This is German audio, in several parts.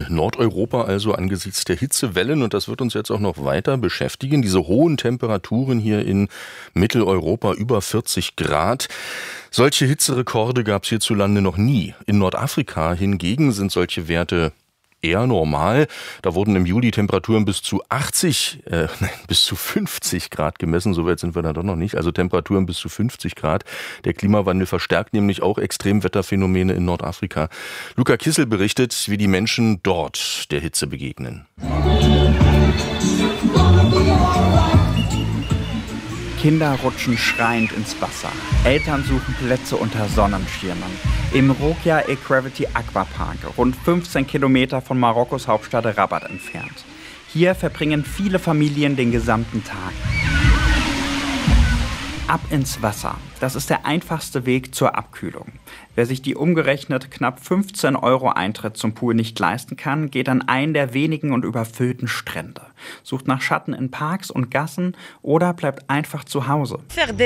Nordeuropa also angesichts der Hitzewellen, und das wird uns jetzt auch noch weiter beschäftigen. Diese hohen Temperaturen hier in Mitteleuropa, über 40 Grad. Solche Hitzerekorde gab es hierzulande noch nie. In Nordafrika hingegen sind solche Werte eher normal. Da wurden im Juli Temperaturen bis zu 50 Grad gemessen. So weit sind wir da doch noch nicht. Also Temperaturen bis zu 50 Grad. Der Klimawandel verstärkt nämlich auch Extremwetterphänomene in Nordafrika. Luca Kissel berichtet, wie die Menschen dort der Hitze begegnen. Kinder rutschen schreiend ins Wasser. Eltern suchen Plätze unter Sonnenschirmen. Im Rokia Equavity Aquapark, rund 15 Kilometer von Marokkos Hauptstadt Rabat entfernt. Hier verbringen viele Familien den gesamten Tag. Ab ins Wasser. Das ist der einfachste Weg zur Abkühlung. Wer sich die umgerechnet knapp 15 € Eintritt zum Pool nicht leisten kann, geht an einen der wenigen und überfüllten Strände. Sucht nach Schatten in Parks und Gassen oder bleibt einfach zu Hause.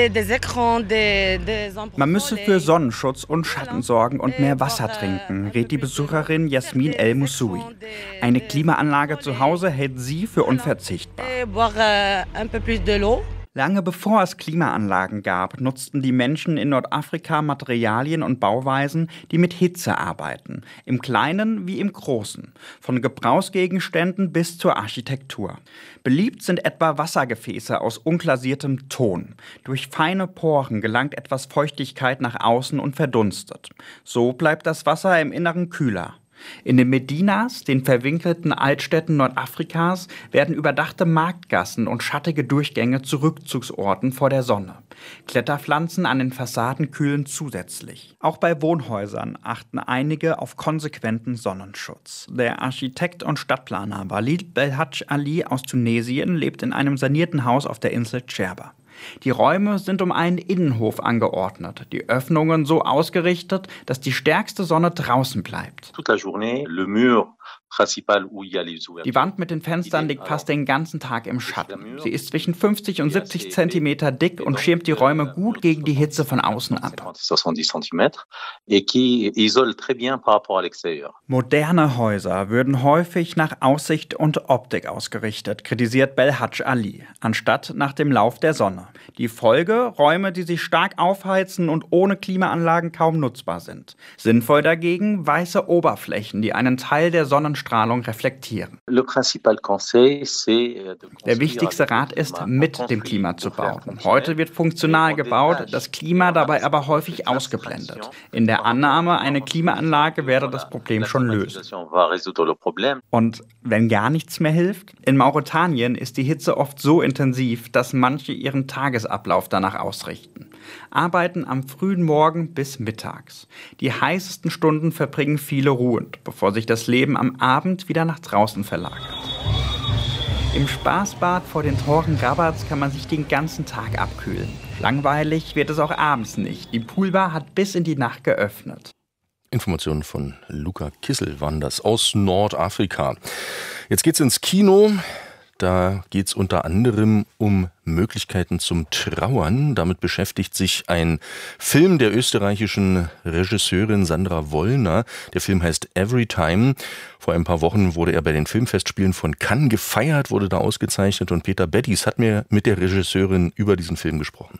Man müsse für Sonnenschutz und Schatten sorgen und mehr Wasser trinken, rät die Besucherin Yasmin El Moussoui. Eine Klimaanlage zu Hause hält sie für unverzichtbar. Lange bevor es Klimaanlagen gab, nutzten die Menschen in Nordafrika Materialien und Bauweisen, die mit Hitze arbeiten. Im Kleinen wie im Großen. Von Gebrauchsgegenständen bis zur Architektur. Beliebt sind etwa Wassergefäße aus unglasiertem Ton. Durch feine Poren gelangt etwas Feuchtigkeit nach außen und verdunstet. So bleibt das Wasser im Inneren kühler. In den Medinas, den verwinkelten Altstädten Nordafrikas, werden überdachte Marktgassen und schattige Durchgänge zu Rückzugsorten vor der Sonne. Kletterpflanzen an den Fassaden kühlen zusätzlich. Auch bei Wohnhäusern achten einige auf konsequenten Sonnenschutz. Der Architekt und Stadtplaner Walid Belhadj Ali aus Tunesien lebt in einem sanierten Haus auf der Insel Djerba. Die Räume sind um einen Innenhof angeordnet, die Öffnungen so ausgerichtet, dass die stärkste Sonne draußen bleibt. Die Wand mit den Fenstern liegt fast den ganzen Tag im Schatten. Sie ist zwischen 50 und 70 Zentimeter dick und schirmt die Räume gut gegen die Hitze von außen ab. Moderne Häuser würden häufig nach Aussicht und Optik ausgerichtet, kritisiert Belhadj Ali, anstatt nach dem Lauf der Sonne. Die Folge: Räume, die sich stark aufheizen und ohne Klimaanlagen kaum nutzbar sind. Sinnvoll dagegen weiße Oberflächen, die einen Teil der Sonnenstrahlung reflektieren. Der wichtigste Rat ist, mit dem Klima zu bauen. Heute wird funktional gebaut, das Klima dabei aber häufig ausgeblendet. In der Annahme, eine Klimaanlage werde das Problem schon lösen. Und wenn gar nichts mehr hilft? In Mauretanien ist die Hitze oft so intensiv, dass manche ihren Tagesablauf danach ausrichten. Arbeiten am frühen Morgen bis mittags. Die heißesten Stunden verbringen viele ruhend, bevor sich das Leben am Abend wieder nach draußen verlagert. Im Spaßbad vor den Toren Rabats kann man sich den ganzen Tag abkühlen. Langweilig wird es auch abends nicht. Die Poolbar hat bis in die Nacht geöffnet. Informationen von Luca Kissel waren das aus Nordafrika. Jetzt geht's ins Kino. Da geht es unter anderem um Möglichkeiten zum Trauern. Damit beschäftigt sich ein Film der österreichischen Regisseurin Sandra Wollner. Der Film heißt Everytime. Vor ein paar Wochen wurde er bei den Filmfestspielen von Cannes gefeiert, wurde da ausgezeichnet. Und Peter Beddies hat mir mit der Regisseurin über diesen Film gesprochen.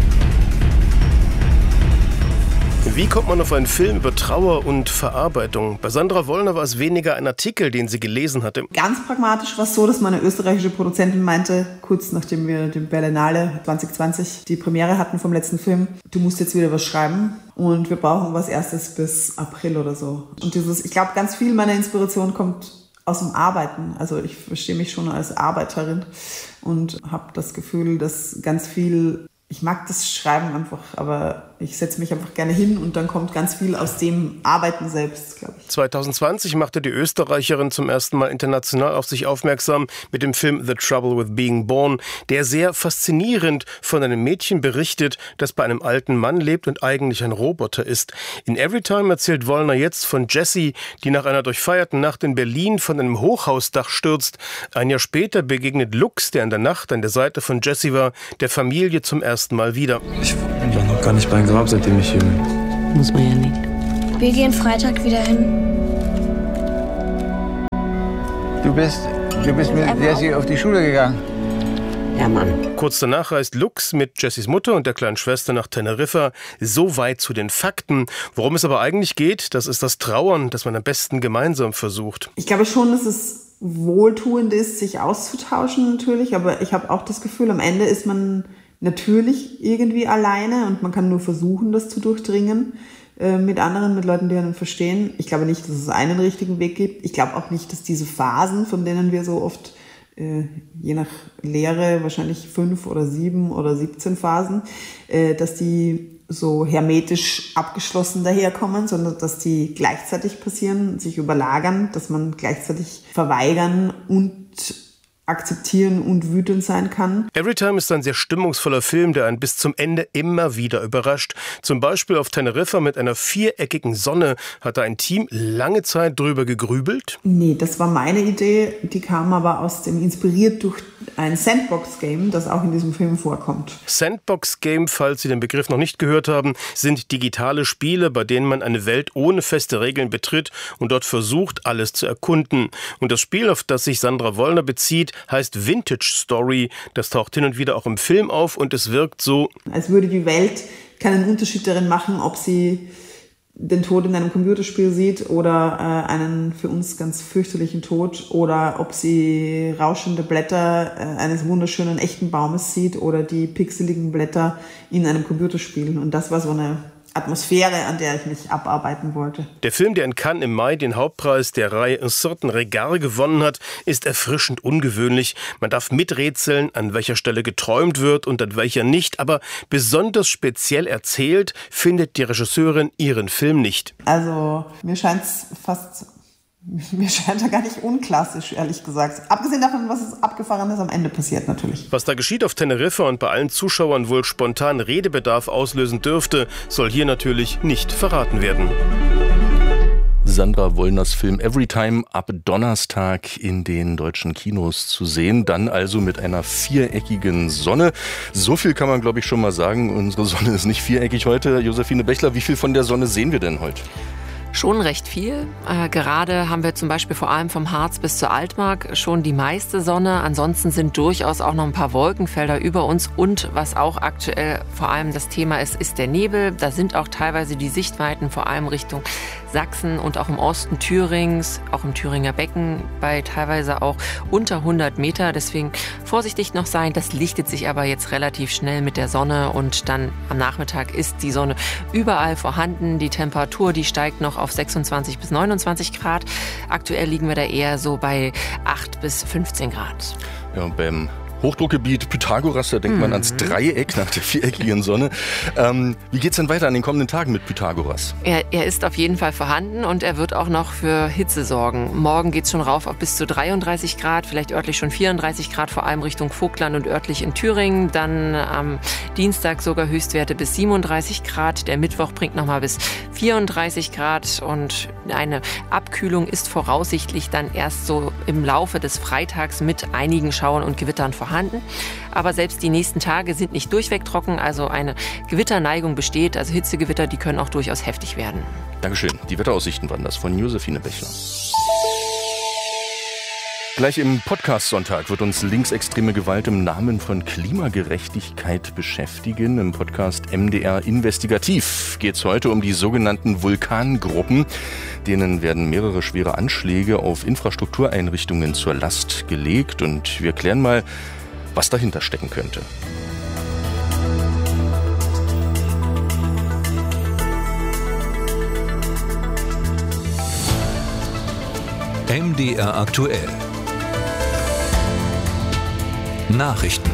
Wie kommt man auf einen Film über Trauer und Verarbeitung? Bei Sandra Wollner war es weniger ein Artikel, den sie gelesen hatte. Ganz pragmatisch war es so, dass meine österreichische Produzentin meinte, kurz nachdem wir den Berlinale 2020 die Premiere hatten vom letzten Film, du musst jetzt wieder was schreiben und wir brauchen was erstes bis April oder so. Und ich glaube, ganz viel meiner Inspiration kommt aus dem Arbeiten. Also ich verstehe mich schon als Arbeiterin und habe das Gefühl, dass ganz viel... Ich mag das Schreiben einfach, aber ich setze mich einfach gerne hin und dann kommt ganz viel aus dem Arbeiten selbst, glaube ich. 2020 machte die Österreicherin zum ersten Mal international auf sich aufmerksam mit dem Film The Trouble with Being Born, der sehr faszinierend von einem Mädchen berichtet, das bei einem alten Mann lebt und eigentlich ein Roboter ist. In Everytime erzählt Wollner jetzt von Jessie, die nach einer durchfeierten Nacht in Berlin von einem Hochhausdach stürzt. Ein Jahr später begegnet Lux, der in der Nacht an der Seite von Jessie war, der Familie zum ersten Mal wieder. Ich war noch gar nicht beim Grab, seitdem ich hier bin. Muss man ja nicht. Wir gehen Freitag wieder hin. Du bist mit Jessie auf die Schule gegangen. Ja, Mann. Kurz danach reist Lux mit Jessies Mutter und der kleinen Schwester nach Teneriffa. So weit zu den Fakten. Worum es aber eigentlich geht, das ist das Trauern, das man am besten gemeinsam versucht. Ich glaube schon, dass es wohltuend ist, sich auszutauschen natürlich, aber ich habe auch das Gefühl, am Ende ist man natürlich irgendwie alleine und man kann nur versuchen, das zu durchdringen mit anderen, mit Leuten, die einen verstehen. Ich glaube nicht, dass es einen richtigen Weg gibt. Ich glaube auch nicht, dass diese Phasen, von denen wir so oft je nach Lehre wahrscheinlich 5 oder 7 oder 17 Phasen, dass die so hermetisch abgeschlossen daherkommen, sondern dass die gleichzeitig passieren, sich überlagern, dass man gleichzeitig verweigern und akzeptieren und wütend sein kann. Everytime ist ein sehr stimmungsvoller Film, der einen bis zum Ende immer wieder überrascht. Zum Beispiel auf Teneriffa mit einer 4-eckigen Sonne. Hat da ein Team lange Zeit drüber gegrübelt? Nee, das war meine Idee. Die kam aber inspiriert durch ein Sandbox-Game, das auch in diesem Film vorkommt. Sandbox-Game, falls Sie den Begriff noch nicht gehört haben, sind digitale Spiele, bei denen man eine Welt ohne feste Regeln betritt und dort versucht, alles zu erkunden. Und das Spiel, auf das sich Sandra Wollner bezieht, heißt Vintage Story. Das taucht hin und wieder auch im Film auf und es wirkt so, als würde die Welt keinen Unterschied darin machen, ob sie den Tod in einem Computerspiel sieht oder einen für uns ganz fürchterlichen Tod oder ob sie rauschende Blätter eines wunderschönen echten Baumes sieht oder die pixeligen Blätter in einem Computerspiel. Und das war so eine Atmosphäre, an der ich mich abarbeiten wollte. Der Film, der in Cannes im Mai den Hauptpreis der Reihe Un certain regard gewonnen hat, ist erfrischend ungewöhnlich. Man darf miträtseln, an welcher Stelle geträumt wird und an welcher nicht. Aber besonders speziell erzählt findet die Regisseurin ihren Film nicht. Also mir scheint er gar nicht unklassisch, ehrlich gesagt. Abgesehen davon, was Abgefahrenes am Ende passiert natürlich. Was da geschieht auf Teneriffa und bei allen Zuschauern wohl spontan Redebedarf auslösen dürfte, soll hier natürlich nicht verraten werden. Sandra Wollners Film Everytime ab Donnerstag in den deutschen Kinos zu sehen. Dann also mit einer 4-eckigen Sonne. So viel kann man, glaube ich, schon mal sagen. Unsere Sonne ist nicht viereckig heute. Josephine Bechler, wie viel von der Sonne sehen wir denn heute? Schon recht viel. Gerade haben wir zum Beispiel vor allem vom Harz bis zur Altmark schon die meiste Sonne. Ansonsten sind durchaus auch noch ein paar Wolkenfelder über uns. Und was auch aktuell vor allem das Thema ist, ist der Nebel. Da sind auch teilweise die Sichtweiten vor allem Richtung Sachsen und auch im Osten Thürings, auch im Thüringer Becken, bei teilweise auch unter 100 Meter. Deswegen vorsichtig noch sein. Das lichtet sich aber jetzt relativ schnell mit der Sonne und dann am Nachmittag ist die Sonne überall vorhanden. Die Temperatur, die steigt noch auf 26 bis 29 Grad. Aktuell liegen wir da eher so bei 8 bis 15 Grad. Ja, beim Hochdruckgebiet Pythagoras, da denkt man ans Dreieck nach der viereckigen Sonne. Wie geht's denn weiter an den kommenden Tagen mit Pythagoras? Er ist auf jeden Fall vorhanden und er wird auch noch für Hitze sorgen. Morgen geht's schon rauf auf bis zu 33 Grad, vielleicht örtlich schon 34 Grad, vor allem Richtung Vogtland und örtlich in Thüringen. Dann am Dienstag sogar Höchstwerte bis 37 Grad. Der Mittwoch bringt nochmal bis 34 Grad und eine Abkühlung ist voraussichtlich dann erst so im Laufe des Freitags mit einigen Schauern und Gewittern vorhanden. Aber selbst die nächsten Tage sind nicht durchweg trocken, also eine Gewitterneigung besteht. Also Hitzegewitter, die können auch durchaus heftig werden. Dankeschön. Die Wetteraussichten waren das von Josephine Bechler. Gleich im Podcast-Sonntag wird uns linksextreme Gewalt im Namen von Klimagerechtigkeit beschäftigen. Im Podcast MDR Investigativ geht es heute um die sogenannten Vulkangruppen. Denen werden mehrere schwere Anschläge auf Infrastruktureinrichtungen zur Last gelegt. Und wir klären mal, was dahinter stecken könnte. MDR aktuell. Nachrichten.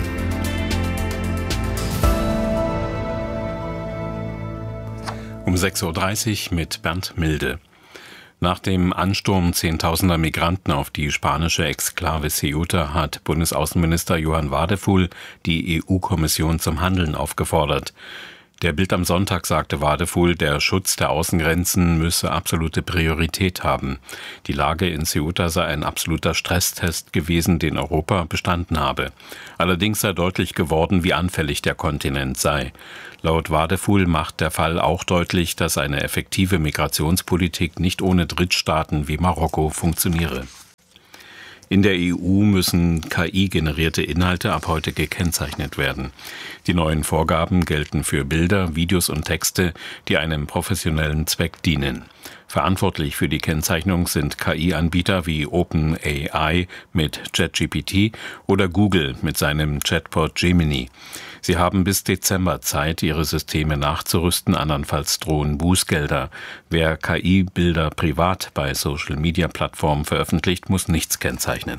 Um 6.30 Uhr mit Bernd Milde. Nach dem Ansturm zehntausender Migranten auf die spanische Exklave Ceuta hat Bundesaußenminister Johann Wadefuhl die EU-Kommission zum Handeln aufgefordert. Der Bild am Sonntag sagte Wadefuhl, der Schutz der Außengrenzen müsse absolute Priorität haben. Die Lage in Ceuta sei ein absoluter Stresstest gewesen, den Europa bestanden habe. Allerdings sei deutlich geworden, wie anfällig der Kontinent sei. Laut Wadefuhl macht der Fall auch deutlich, dass eine effektive Migrationspolitik nicht ohne Drittstaaten wie Marokko funktioniere. In der EU müssen KI-generierte Inhalte ab heute gekennzeichnet werden. Die neuen Vorgaben gelten für Bilder, Videos und Texte, die einem professionellen Zweck dienen. Verantwortlich für die Kennzeichnung sind KI-Anbieter wie OpenAI mit ChatGPT oder Google mit seinem Chatbot Gemini. Sie haben bis Dezember Zeit, ihre Systeme nachzurüsten, andernfalls drohen Bußgelder. Wer KI-Bilder privat bei Social-Media-Plattformen veröffentlicht, muss nichts kennzeichnen.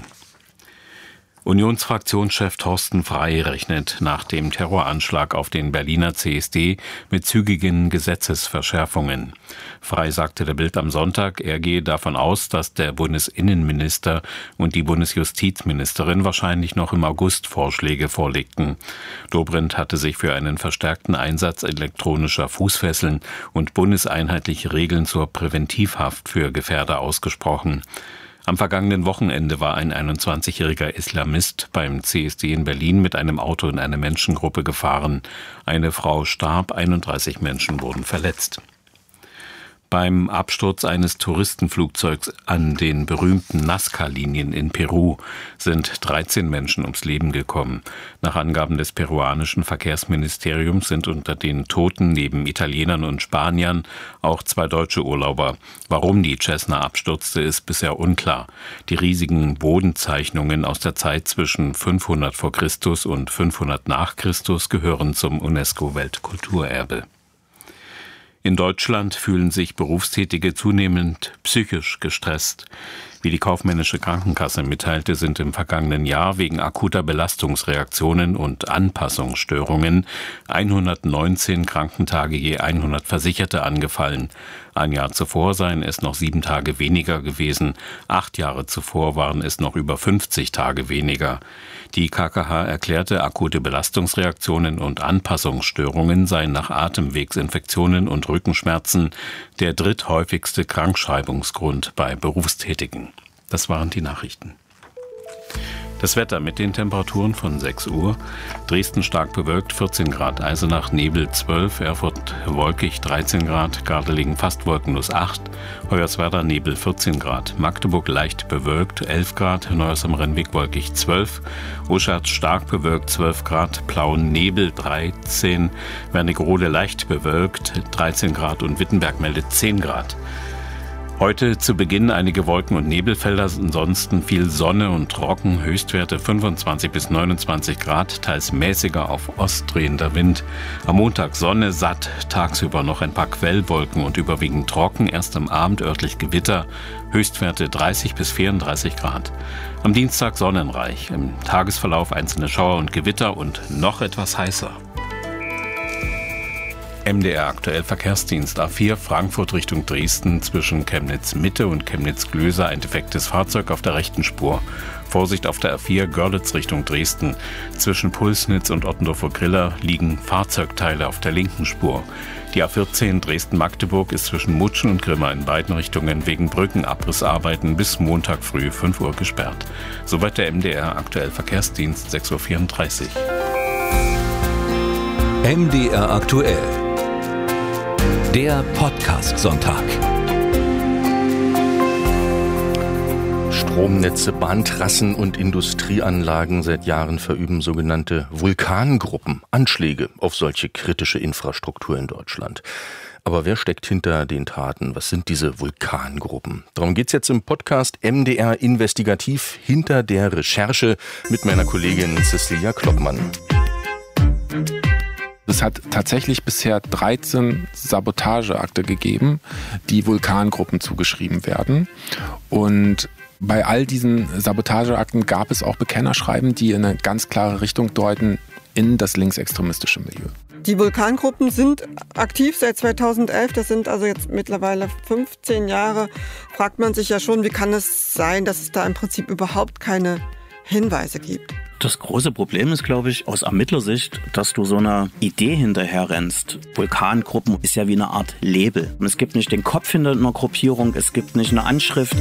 Unionsfraktionschef Thorsten Frey rechnet nach dem Terroranschlag auf den Berliner CSD mit zügigen Gesetzesverschärfungen. Frey sagte der Bild am Sonntag, er gehe davon aus, dass der Bundesinnenminister und die Bundesjustizministerin wahrscheinlich noch im August Vorschläge vorlegten. Dobrindt hatte sich für einen verstärkten Einsatz elektronischer Fußfesseln und bundeseinheitliche Regeln zur Präventivhaft für Gefährder ausgesprochen. Am vergangenen Wochenende war ein 21-jähriger Islamist beim CSD in Berlin mit einem Auto in eine Menschengruppe gefahren. Eine Frau starb, 31 Menschen wurden verletzt. Beim Absturz eines Touristenflugzeugs an den berühmten Nazca-Linien in Peru sind 13 Menschen ums Leben gekommen. Nach Angaben des peruanischen Verkehrsministeriums sind unter den Toten neben Italienern und Spaniern auch 2 deutsche Urlauber. Warum die Cessna abstürzte, ist bisher unklar. Die riesigen Bodenzeichnungen aus der Zeit zwischen 500 vor Christus und 500 nach Christus gehören zum UNESCO-Weltkulturerbe. In Deutschland fühlen sich Berufstätige zunehmend psychisch gestresst. Wie die kaufmännische Krankenkasse mitteilte, sind im vergangenen Jahr wegen akuter Belastungsreaktionen und Anpassungsstörungen 119 Krankentage je 100 Versicherte angefallen. Ein Jahr zuvor seien es noch 7 Tage weniger gewesen. 8 Jahre zuvor waren es noch über 50 Tage weniger. Die KKH erklärte, akute Belastungsreaktionen und Anpassungsstörungen seien nach Atemwegsinfektionen und Rückenschmerzen der dritthäufigste Krankschreibungsgrund bei Berufstätigen. Das waren die Nachrichten. Das Wetter mit den Temperaturen von 6 Uhr. Dresden stark bewölkt, 14 Grad. Eisenach Nebel 12, Erfurt wolkig 13 Grad. Gardelegen fast wolkenlos 8. Hoyerswerda Nebel 14 Grad. Magdeburg leicht bewölkt 11 Grad. Neues am Rennweg wolkig 12. Oschatz stark bewölkt 12 Grad. Plauen Nebel 13. Wernigerode leicht bewölkt 13 Grad. Und Wittenberg meldet 10 Grad. Heute zu Beginn einige Wolken- und Nebelfelder, ansonsten viel Sonne und trocken, Höchstwerte 25 bis 29 Grad, teils mäßiger auf ostdrehender Wind. Am Montag Sonne, satt, tagsüber noch ein paar Quellwolken und überwiegend trocken, erst am Abend örtlich Gewitter, Höchstwerte 30 bis 34 Grad. Am Dienstag sonnenreich, im Tagesverlauf einzelne Schauer und Gewitter und noch etwas heißer. MDR aktuell Verkehrsdienst A4 Frankfurt Richtung Dresden zwischen Chemnitz Mitte und Chemnitz Glöser ein defektes Fahrzeug auf der rechten Spur. Vorsicht auf der A4 Görlitz Richtung Dresden. Zwischen Pulsnitz und Ottendorfer Griller liegen Fahrzeugteile auf der linken Spur. Die A14 Dresden-Magdeburg ist zwischen Mutschen und Grimma in beiden Richtungen wegen Brückenabrissarbeiten bis Montag früh 5 Uhr gesperrt. Soweit der MDR aktuell Verkehrsdienst 6.34 Uhr. MDR aktuell. Der Podcast-Sonntag. Stromnetze, Bahntrassen und Industrieanlagen seit Jahren verüben sogenannte Vulkangruppen Anschläge auf solche kritische Infrastruktur in Deutschland. Aber wer steckt hinter den Taten? Was sind diese Vulkangruppen? Darum geht's jetzt im Podcast MDR Investigativ hinter der Recherche mit meiner Kollegin Cecilia Kloppmann. Es hat tatsächlich bisher 13 Sabotageakte gegeben, die Vulkangruppen zugeschrieben werden. Und bei all diesen Sabotageakten gab es auch Bekennerschreiben, die in eine ganz klare Richtung deuten, in das linksextremistische Milieu. Die Vulkangruppen sind aktiv seit 2011, das sind also jetzt mittlerweile 15 Jahre. Fragt man sich ja schon, wie kann es sein, dass es da im Prinzip überhaupt keine Hinweise gibt? Das große Problem ist, glaube ich, aus Ermittlersicht, dass du so einer Idee hinterherrennst. Vulkangruppen ist ja wie eine Art Label. Und es gibt nicht den Kopf hinter einer Gruppierung, es gibt nicht eine Anschrift.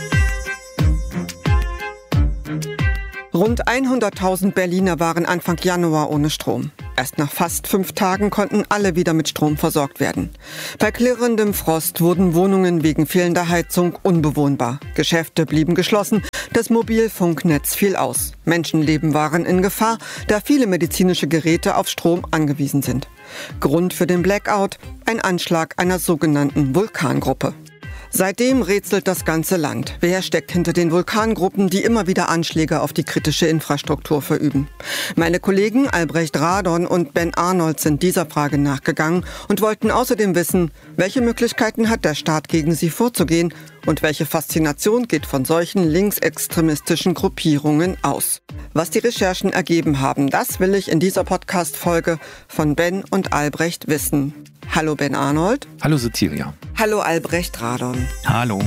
Rund 100.000 Berliner waren Anfang Januar ohne Strom. Erst nach fast 5 Tagen konnten alle wieder mit Strom versorgt werden. Bei klirrendem Frost wurden Wohnungen wegen fehlender Heizung unbewohnbar. Geschäfte blieben geschlossen. Das Mobilfunknetz fiel aus. Menschenleben waren in Gefahr, da viele medizinische Geräte auf Strom angewiesen sind. Grund für den Blackout: ein Anschlag einer sogenannten Vulkangruppe. Seitdem rätselt das ganze Land. Wer steckt hinter den Vulkangruppen, die immer wieder Anschläge auf die kritische Infrastruktur verüben? Meine Kollegen Albrecht Radon und Ben Arnold sind dieser Frage nachgegangen und wollten außerdem wissen, welche Möglichkeiten hat der Staat, gegen sie vorzugehen und welche Faszination geht von solchen linksextremistischen Gruppierungen aus. Was die Recherchen ergeben haben, das will ich in dieser Podcast-Folge von Ben und Albrecht wissen. Hallo Ben Arnold. Hallo Cecilia. Hallo Albrecht Radon. Hallo.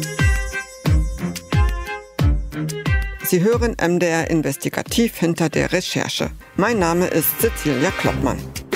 Sie hören MDR Investigativ hinter der Recherche. Mein Name ist Cecilia Kloppmann.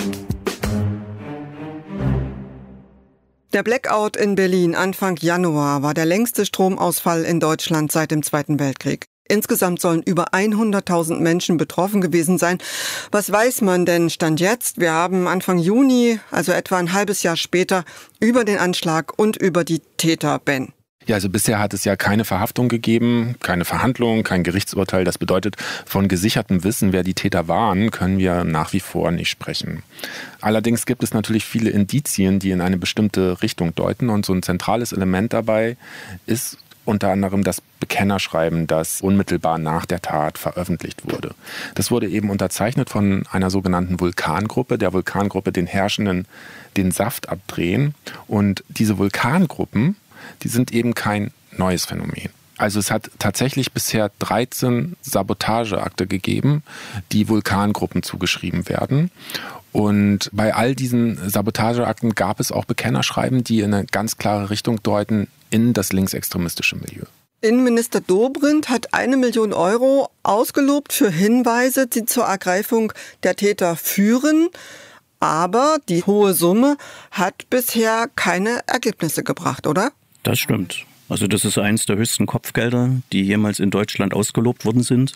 Der Blackout in Berlin Anfang Januar war der längste Stromausfall in Deutschland seit dem Zweiten Weltkrieg. Insgesamt sollen über 100.000 Menschen betroffen gewesen sein. Was weiß man denn Stand jetzt? Wir haben Anfang Juni, also etwa ein halbes Jahr später, über den Anschlag und über die Täter, Ben. Ja, also bisher hat es ja keine Verhaftung gegeben, keine Verhandlung, kein Gerichtsurteil. Das bedeutet, von gesichertem Wissen, wer die Täter waren, können wir nach wie vor nicht sprechen. Allerdings gibt es natürlich viele Indizien, die in eine bestimmte Richtung deuten. Und so ein zentrales Element dabei ist unter anderem das Bekennerschreiben, das unmittelbar nach der Tat veröffentlicht wurde. Das wurde eben unterzeichnet von einer sogenannten Vulkangruppe, der Vulkangruppe den Herrschenden den Saft abdrehen. Und diese Vulkangruppen, die sind eben kein neues Phänomen. Also es hat tatsächlich bisher 13 Sabotageakte gegeben, die Vulkangruppen zugeschrieben werden. Und bei all diesen Sabotageakten gab es auch Bekennerschreiben, die in eine ganz klare Richtung deuten in das linksextremistische Milieu. Innenminister Dobrindt hat 1 Million Euro ausgelobt für Hinweise, die zur Ergreifung der Täter führen. Aber die hohe Summe hat bisher keine Ergebnisse gebracht, oder? Das stimmt. Also das ist eins der höchsten Kopfgelder, die jemals in Deutschland ausgelobt worden sind.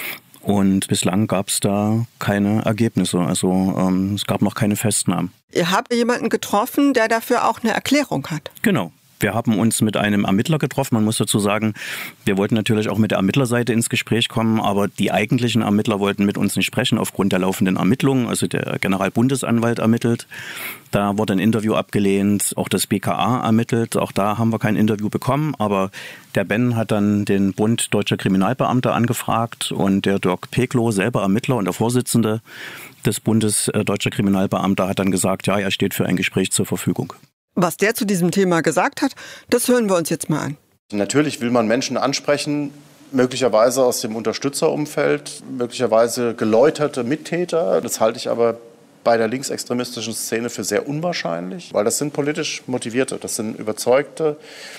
Und bislang gab es da keine Ergebnisse. Also es gab noch keine Festnahmen. Ihr habt jemanden getroffen, der dafür auch eine Erklärung hat. Genau. Wir haben uns mit einem Ermittler getroffen. Man muss dazu sagen, wir wollten natürlich auch mit der Ermittlerseite ins Gespräch kommen, aber die eigentlichen Ermittler wollten mit uns nicht sprechen aufgrund der laufenden Ermittlungen. Also der Generalbundesanwalt ermittelt. Da wurde ein Interview abgelehnt. Auch das BKA ermittelt. Auch da haben wir kein Interview bekommen. Aber der Ben hat dann den Bund Deutscher Kriminalbeamter angefragt und der Dirk Peklo, selber Ermittler und der Vorsitzende des Bundes Deutscher Kriminalbeamter, hat dann gesagt, ja, er steht für ein Gespräch zur Verfügung. Was der zu diesem Thema gesagt hat, das hören wir uns jetzt mal an. Natürlich will man Menschen ansprechen, möglicherweise aus dem Unterstützerumfeld, möglicherweise geläuterte Mittäter. Das halte ich aber bei der linksextremistischen Szene für sehr unwahrscheinlich, weil das sind politisch Motivierte, das sind überzeugte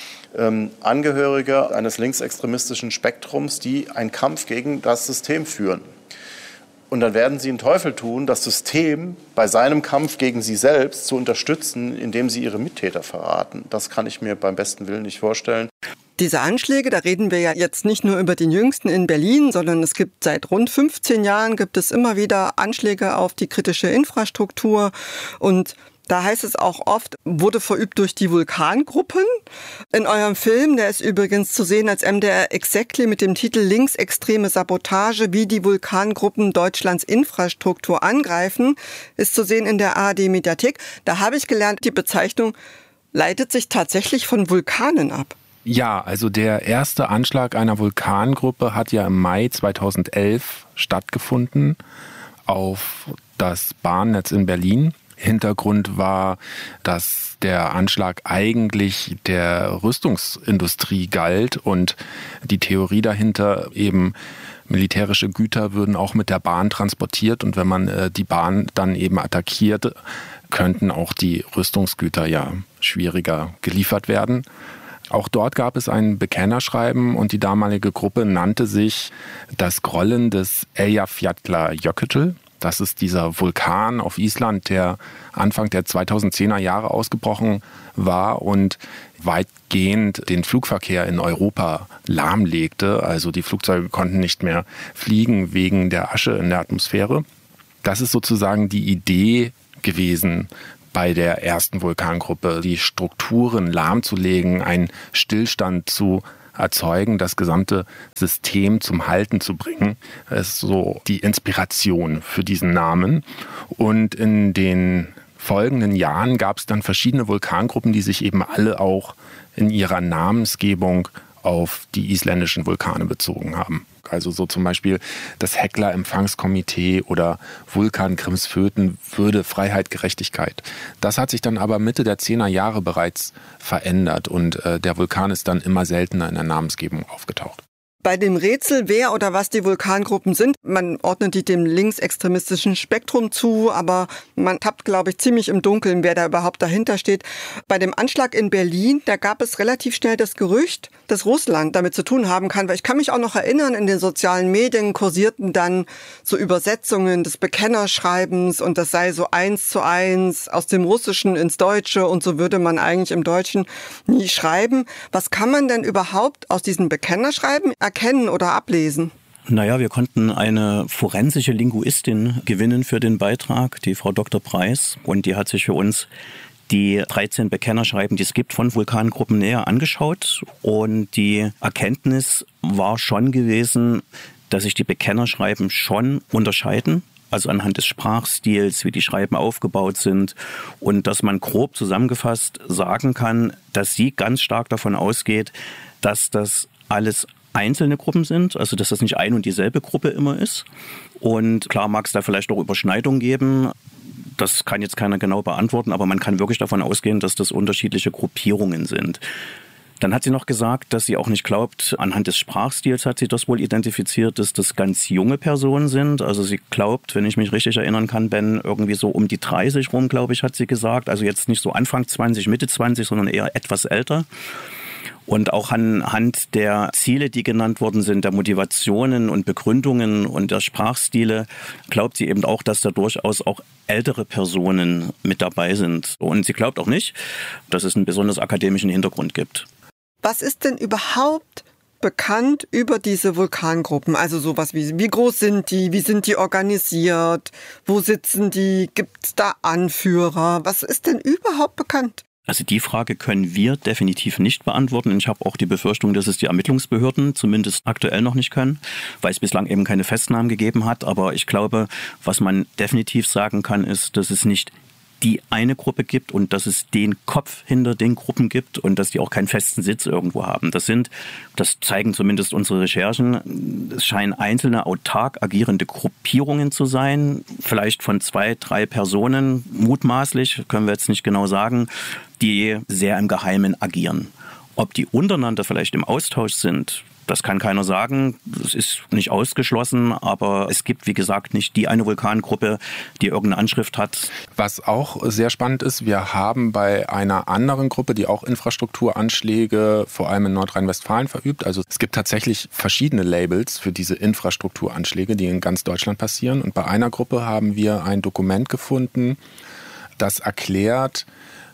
Angehörige eines linksextremistischen Spektrums, die einen Kampf gegen das System führen. Und dann werden sie den Teufel tun, das System bei seinem Kampf gegen sie selbst zu unterstützen, indem sie ihre Mittäter verraten. Das kann ich mir beim besten Willen nicht vorstellen. Diese Anschläge, da reden wir ja jetzt nicht nur über den jüngsten in Berlin, sondern es gibt seit rund 15 Jahren gibt es immer wieder Anschläge auf die kritische Infrastruktur. Und da heißt es auch oft, wurde verübt durch die Vulkangruppen. In eurem Film, der ist übrigens zu sehen als MDR Exactly mit dem Titel Linksextreme Sabotage, wie die Vulkangruppen Deutschlands Infrastruktur angreifen, ist zu sehen in der ARD-Mediathek. Da habe ich gelernt, die Bezeichnung leitet sich tatsächlich von Vulkanen ab. Ja, also der erste Anschlag einer Vulkangruppe hat ja im Mai 2011 stattgefunden auf das Bahnnetz in Berlin. Hintergrund war, dass der Anschlag eigentlich der Rüstungsindustrie galt und die Theorie dahinter eben militärische Güter würden auch mit der Bahn transportiert und wenn man die Bahn dann eben attackiert, könnten auch die Rüstungsgüter ja schwieriger geliefert werden. Auch dort gab es ein Bekennerschreiben und die damalige Gruppe nannte sich das Grollen des Eyjafjallajökull. Das ist dieser Vulkan auf Island, der Anfang der 2010er Jahre ausgebrochen war und weitgehend den Flugverkehr in Europa lahmlegte. Also die Flugzeuge konnten nicht mehr fliegen wegen der Asche in der Atmosphäre. Das ist sozusagen die Idee gewesen bei der ersten Vulkangruppe, die Strukturen lahmzulegen, einen Stillstand zu erzeugen, das gesamte System zum Halten zu bringen. Das ist so die Inspiration für diesen Namen. Und in den folgenden Jahren gab es dann verschiedene Vulkangruppen, die sich eben alle auch in ihrer Namensgebung auf die isländischen Vulkane bezogen haben. Also so zum Beispiel das Hekla-Empfangskomitee oder Vulkan Grímsvötn, Würde, Freiheit, Gerechtigkeit. Das hat sich dann aber Mitte der 10er Jahre bereits verändert und der Vulkan ist dann immer seltener in der Namensgebung aufgetaucht. Bei dem Rätsel, wer oder was die Vulkangruppen sind, man ordnet die dem linksextremistischen Spektrum zu, aber man tappt, glaube ich, ziemlich im Dunkeln, wer da überhaupt dahinter steht. Bei dem Anschlag in Berlin, da gab es relativ schnell das Gerücht, dass Russland damit zu tun haben kann, weil ich kann mich auch noch erinnern, in den sozialen Medien kursierten dann so Übersetzungen des Bekennerschreibens und das sei so 1:1 aus dem Russischen ins Deutsche und so würde man eigentlich im Deutschen nie schreiben. Was kann man denn überhaupt aus diesen Bekennerschreiben erkennen oder ablesen? Naja, wir konnten eine forensische Linguistin gewinnen für den Beitrag, die Frau Dr. Preis. Und die hat sich für uns die 13 Bekennerschreiben, die es gibt von Vulkangruppen, näher angeschaut. Und die Erkenntnis war schon gewesen, dass sich die Bekennerschreiben schon unterscheiden. Also anhand des Sprachstils, wie die Schreiben aufgebaut sind. Und dass man grob zusammengefasst sagen kann, dass sie ganz stark davon ausgeht, dass das alles einzelne Gruppen sind, also dass das nicht ein und dieselbe Gruppe immer ist. Und klar mag es da vielleicht auch Überschneidungen geben. Das kann jetzt keiner genau beantworten, aber man kann wirklich davon ausgehen, dass das unterschiedliche Gruppierungen sind. Dann hat sie noch gesagt, dass sie auch nicht glaubt, anhand des Sprachstils hat sie das wohl identifiziert, dass das ganz junge Personen sind. Also sie glaubt, wenn ich mich richtig erinnern kann, Ben, irgendwie so um die 30 rum, glaube ich, hat sie gesagt. Also jetzt nicht so Anfang 20, Mitte 20, sondern eher etwas älter. Und auch anhand der Ziele, die genannt worden sind, der Motivationen und Begründungen und der Sprachstile, glaubt sie eben auch, dass da durchaus auch ältere Personen mit dabei sind. Und sie glaubt auch nicht, dass es einen besonders akademischen Hintergrund gibt. Was ist denn überhaupt bekannt über diese Vulkangruppen? Also sowas wie groß sind die, wie sind die organisiert, wo sitzen die, gibt es da Anführer? Was ist denn überhaupt bekannt? Also die Frage können wir definitiv nicht beantworten. Ich habe auch die Befürchtung, dass es die Ermittlungsbehörden zumindest aktuell noch nicht können, weil es bislang eben keine Festnahmen gegeben hat. Aber ich glaube, was man definitiv sagen kann, ist, dass es nicht die eine Gruppe gibt und dass es den Kopf hinter den Gruppen gibt und dass die auch keinen festen Sitz irgendwo haben. Das zeigen zumindest unsere Recherchen. Es scheinen einzelne autark agierende Gruppierungen zu sein, vielleicht von 2, 3 Personen, mutmaßlich, können wir jetzt nicht genau sagen, die sehr im Geheimen agieren. Ob die untereinander vielleicht im Austausch sind, das kann keiner sagen. Das ist nicht ausgeschlossen, aber es gibt, wie gesagt, nicht die eine Vulkangruppe, die irgendeine Anschrift hat. Was auch sehr spannend ist, wir haben bei einer anderen Gruppe, die auch Infrastrukturanschläge vor allem in Nordrhein-Westfalen verübt. Also es gibt tatsächlich verschiedene Labels für diese Infrastrukturanschläge, die in ganz Deutschland passieren. Und bei einer Gruppe haben wir ein Dokument gefunden, das erklärt,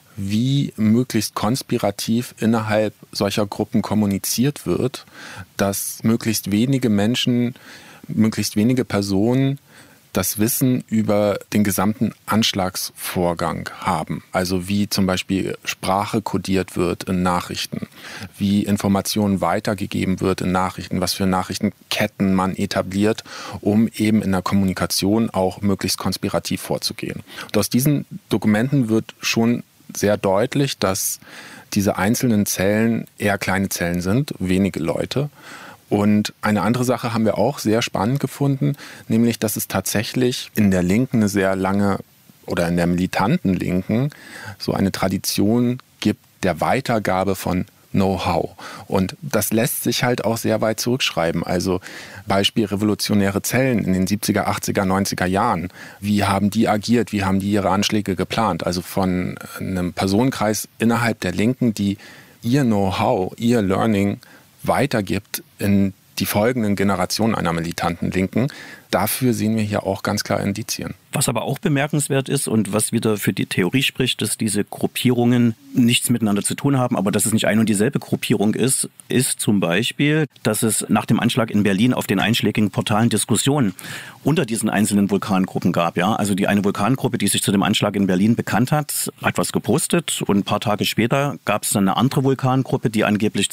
wie möglichst konspirativ innerhalb solcher Gruppen kommuniziert wird, dass möglichst wenige Menschen, möglichst wenige Personen das Wissen über den gesamten Anschlagsvorgang haben. Also wie zum Beispiel Sprache kodiert wird in Nachrichten, wie Informationen weitergegeben wird in Nachrichten, was für Nachrichtenketten man etabliert, um eben in der Kommunikation auch möglichst konspirativ vorzugehen. Und aus diesen Dokumenten wird schon sehr deutlich, dass diese einzelnen Zellen eher kleine Zellen sind, wenige Leute. Und eine andere Sache haben wir auch sehr spannend gefunden, nämlich, dass es tatsächlich in der Linken eine sehr lange oder in der militanten Linken so eine Tradition gibt der Weitergabe von Know-how. Und das lässt sich halt auch sehr weit zurückschreiben. Also Beispiel revolutionäre Zellen in den 70er, 80er, 90er Jahren. Wie haben die agiert? Wie haben die ihre Anschläge geplant? Also von einem Personenkreis innerhalb der Linken, die ihr Know-how, ihr Learning weitergibt in die folgenden Generationen einer militanten Linken. Dafür sehen wir hier auch ganz klar Indizien. Was aber auch bemerkenswert ist und was wieder für die Theorie spricht, dass diese Gruppierungen nichts miteinander zu tun haben, aber dass es nicht ein und dieselbe Gruppierung ist zum Beispiel, dass es nach dem Anschlag in Berlin auf den einschlägigen Portalen Diskussionen unter diesen einzelnen Vulkangruppen gab. Ja? Also die eine Vulkangruppe, die sich zu dem Anschlag in Berlin bekannt hat was gepostet und ein paar Tage später gab es dann eine andere Vulkangruppe, die angeblich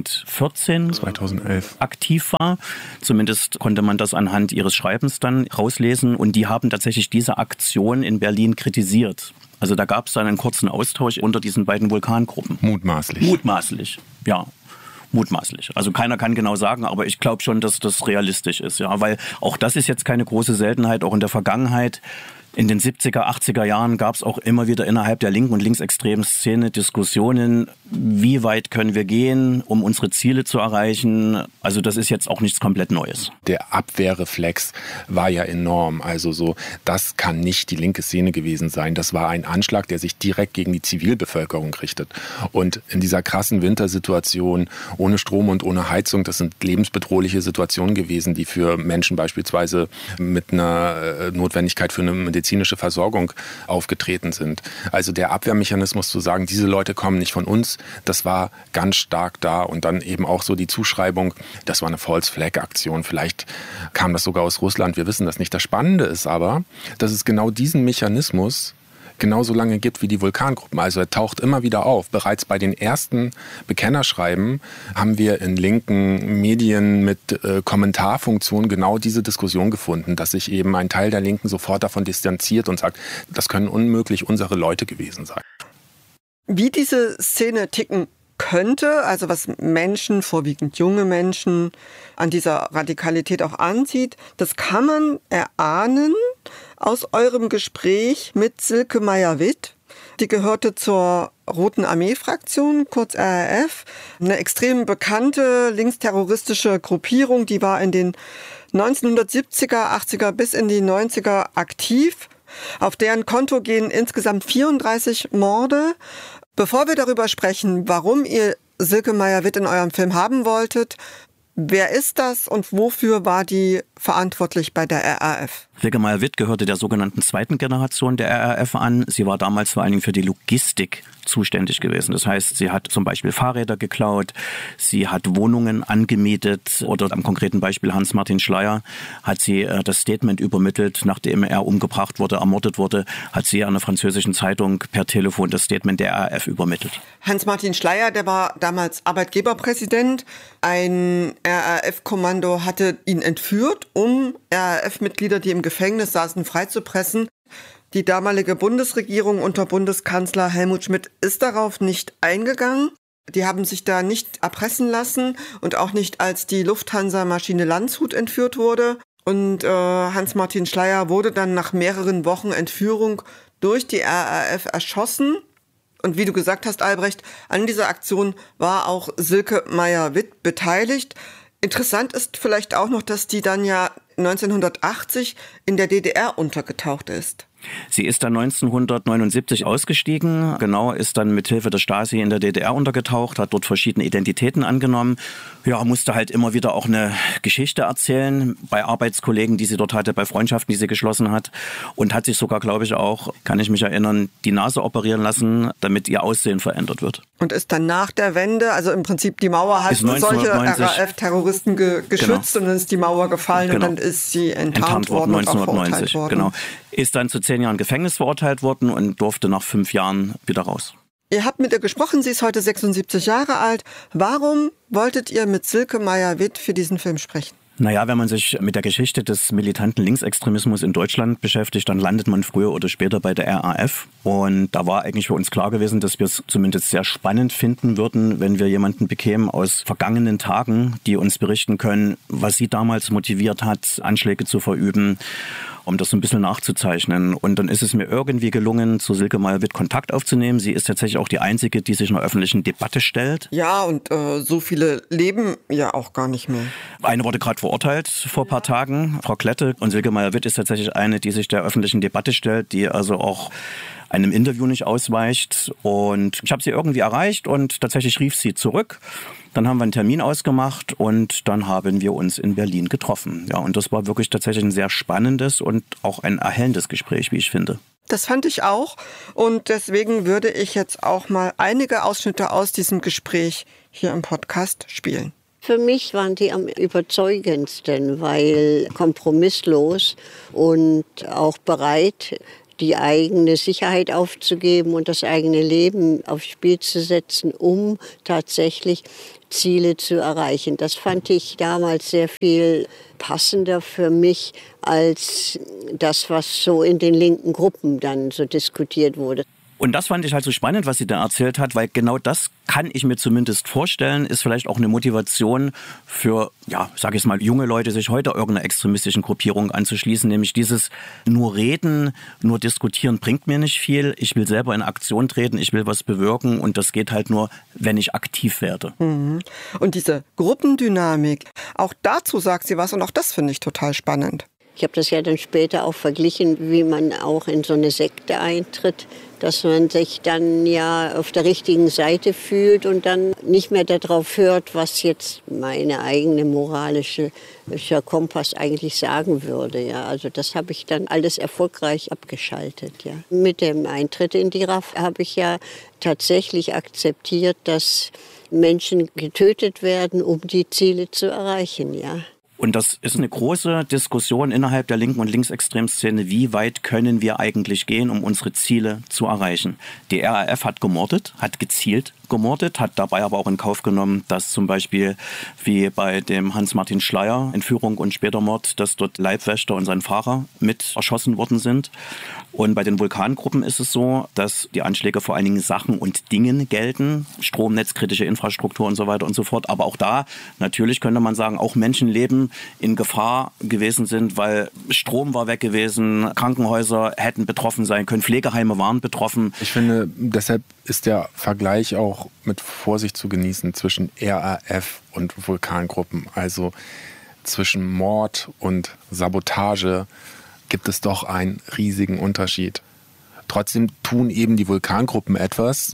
2011 aktiv war. Zumindest konnte man das anhand ihres Schreibens dann rauslesen und die haben tatsächlich diese Aktion in Berlin kritisiert. Also da gab es dann einen kurzen Austausch unter diesen beiden Vulkangruppen. Mutmaßlich, ja. Mutmaßlich. Also keiner kann genau sagen, aber ich glaube schon, dass das realistisch ist. Ja, weil auch das ist jetzt keine große Seltenheit. Auch in der Vergangenheit, in den 70er, 80er Jahren gab es auch immer wieder innerhalb der linken und linksextremen Szene Diskussionen, wie weit können wir gehen, um unsere Ziele zu erreichen. Also das ist jetzt auch nichts komplett Neues. Der Abwehrreflex war ja enorm. Also so, das kann nicht die linke Szene gewesen sein. Das war ein Anschlag, der sich direkt gegen die Zivilbevölkerung richtet. Und in dieser krassen Wintersituation, ohne Strom und ohne Heizung, das sind lebensbedrohliche Situationen gewesen, die für Menschen beispielsweise mit einer Notwendigkeit für eine medizinische Versorgung aufgetreten sind. Also der Abwehrmechanismus zu sagen, diese Leute kommen nicht von uns, das war ganz stark da. Und dann eben auch so die Zuschreibung, das war eine False-Flag-Aktion. Vielleicht kam das sogar aus Russland, wir wissen das nicht. Das Spannende ist aber, dass es genau diesen Mechanismus genauso lange gibt wie die Vulkangruppen. Also er taucht immer wieder auf. Bereits bei den ersten Bekennerschreiben haben wir in linken Medien mit Kommentarfunktion genau diese Diskussion gefunden, dass sich eben ein Teil der Linken sofort davon distanziert und sagt, das können unmöglich unsere Leute gewesen sein. Wie diese Szene ticken könnte, also was Menschen, vorwiegend junge Menschen, an dieser Radikalität auch anzieht, das kann man erahnen aus eurem Gespräch mit Silke Meyer-Witt. Die gehörte zur Roten Armee-Fraktion, kurz RAF, eine extrem bekannte linksterroristische Gruppierung, die war in den 1970er, 80er bis in die 90er aktiv. Auf deren Konto gehen insgesamt 34 Morde. Bevor wir darüber sprechen, warum ihr Silke Meyer-Witt in eurem Film haben wolltet, wer ist das und wofür war die verantwortlich bei der RAF? Silke Meyer-Witt gehörte der sogenannten zweiten Generation der RAF an. Sie war damals vor allen Dingen für die Logistik zuständig gewesen. Das heißt, sie hat zum Beispiel Fahrräder geklaut, sie hat Wohnungen angemietet oder am konkreten Beispiel Hans-Martin Schleyer hat sie das Statement übermittelt, nachdem er umgebracht wurde, ermordet wurde, hat sie einer französischen Zeitung per Telefon das Statement der RAF übermittelt. Hans-Martin Schleyer, der war damals Arbeitgeberpräsident. Ein RAF-Kommando hatte ihn entführt, um RAF-Mitglieder, die im Gefängnis saßen, freizupressen. Die damalige Bundesregierung unter Bundeskanzler Helmut Schmidt ist darauf nicht eingegangen. Die haben sich da nicht erpressen lassen und auch nicht, als die Lufthansa-Maschine Landshut entführt wurde. Und Hans-Martin Schleyer wurde dann nach mehreren Wochen Entführung durch die RAF erschossen. Und wie du gesagt hast, Albrecht, an dieser Aktion war auch Silke Meyer-Witt beteiligt. Interessant ist vielleicht auch noch, dass die dann ja 1980 in der DDR untergetaucht ist. Sie ist dann 1979 ausgestiegen, genau, ist dann mit Hilfe der Stasi in der DDR untergetaucht, hat dort verschiedene Identitäten angenommen. Ja, musste halt immer wieder auch eine Geschichte erzählen bei Arbeitskollegen, die sie dort hatte, bei Freundschaften, die sie geschlossen hat und hat sich sogar, glaube ich auch, kann ich mich erinnern, die Nase operieren lassen, damit ihr Aussehen verändert wird. Und ist dann nach der Wende, also im Prinzip die Mauer hat solche RAF-Terroristen geschützt, genau. Und dann ist die Mauer gefallen, genau. Und dann ist sie enttarnt worden 1990, worden. Genau. Ist dann zu 10 Jahren Gefängnis verurteilt worden und durfte nach 5 Jahren wieder raus. Ihr habt mit ihr gesprochen, sie ist heute 76 Jahre alt. Warum wolltet ihr mit Silke Meyer-Witt für diesen Film sprechen? Naja, wenn man sich mit der Geschichte des militanten Linksextremismus in Deutschland beschäftigt, dann landet man früher oder später bei der RAF. Und da war eigentlich für uns klar gewesen, dass wir es zumindest sehr spannend finden würden, wenn wir jemanden bekämen aus vergangenen Tagen, die uns berichten können, was sie damals motiviert hat, Anschläge zu verüben, um das so ein bisschen nachzuzeichnen. Und dann ist es mir irgendwie gelungen, zu Silke Meyer-Witt Kontakt aufzunehmen. Sie ist tatsächlich auch die Einzige, die sich in der öffentlichen Debatte stellt. Ja, und so viele leben ja auch gar nicht mehr. Eine wurde gerade verurteilt vor ein paar Tagen, Frau Klette. Und Silke Meyer-Witt ist tatsächlich eine, die sich der öffentlichen Debatte stellt, die also auch einem Interview nicht ausweicht. Und ich habe sie irgendwie erreicht und tatsächlich rief sie zurück. Dann haben wir einen Termin ausgemacht und dann haben wir uns in Berlin getroffen. Ja, und das war wirklich tatsächlich ein sehr spannendes und auch ein erhellendes Gespräch, wie ich finde. Das fand ich auch und deswegen würde ich jetzt auch mal einige Ausschnitte aus diesem Gespräch hier im Podcast spielen. Für mich waren die am überzeugendsten, weil kompromisslos und auch bereit, die eigene Sicherheit aufzugeben und das eigene Leben aufs Spiel zu setzen, um tatsächlich Ziele zu erreichen. Das fand ich damals sehr viel passender für mich als das, was so in den linken Gruppen dann so diskutiert wurde. Und das fand ich halt so spannend, was sie da erzählt hat, weil genau das kann ich mir zumindest vorstellen, ist vielleicht auch eine Motivation für, ja, sag ich mal, junge Leute, sich heute irgendeiner extremistischen Gruppierung anzuschließen, nämlich dieses nur reden, nur diskutieren bringt mir nicht viel. Ich will selber in Aktion treten, ich will was bewirken und das geht halt nur, wenn ich aktiv werde. Mhm. Und diese Gruppendynamik, auch dazu sagt sie was und auch das finde ich total spannend. Ich habe das ja dann später auch verglichen, wie man auch in so eine Sekte eintritt, dass man sich dann ja auf der richtigen Seite fühlt und dann nicht mehr darauf hört, was jetzt meine eigene moralische Kompass eigentlich sagen würde. Ja, also das habe ich dann alles erfolgreich abgeschaltet. Ja. Mit dem Eintritt in die RAF habe ich ja tatsächlich akzeptiert, dass Menschen getötet werden, um die Ziele zu erreichen. Ja. Und das ist eine große Diskussion innerhalb der linken und linksextremen Szene. Wie weit können wir eigentlich gehen, um unsere Ziele zu erreichen? Die RAF hat gemordet, hat gezielt gemordet, hat dabei aber auch in Kauf genommen, dass zum Beispiel wie bei dem Hans-Martin Schleyer Entführung und später Mord, dass dort Leibwächter und sein Fahrer mit erschossen worden sind. Und bei den Vulkangruppen ist es so, dass die Anschläge vor allen Dingen Sachen und Dingen gelten, Stromnetz, kritische Infrastruktur und so weiter und so fort. Aber auch da, natürlich könnte man sagen, auch Menschenleben in Gefahr gewesen sind, weil Strom war weg gewesen, Krankenhäuser hätten betroffen sein können, Pflegeheime waren betroffen. Ich finde, deshalb ist der Vergleich auch mit Vorsicht zu genießen zwischen RAF und Vulkangruppen. Also zwischen Mord und Sabotage gibt es doch einen riesigen Unterschied. Trotzdem tun eben die Vulkangruppen etwas,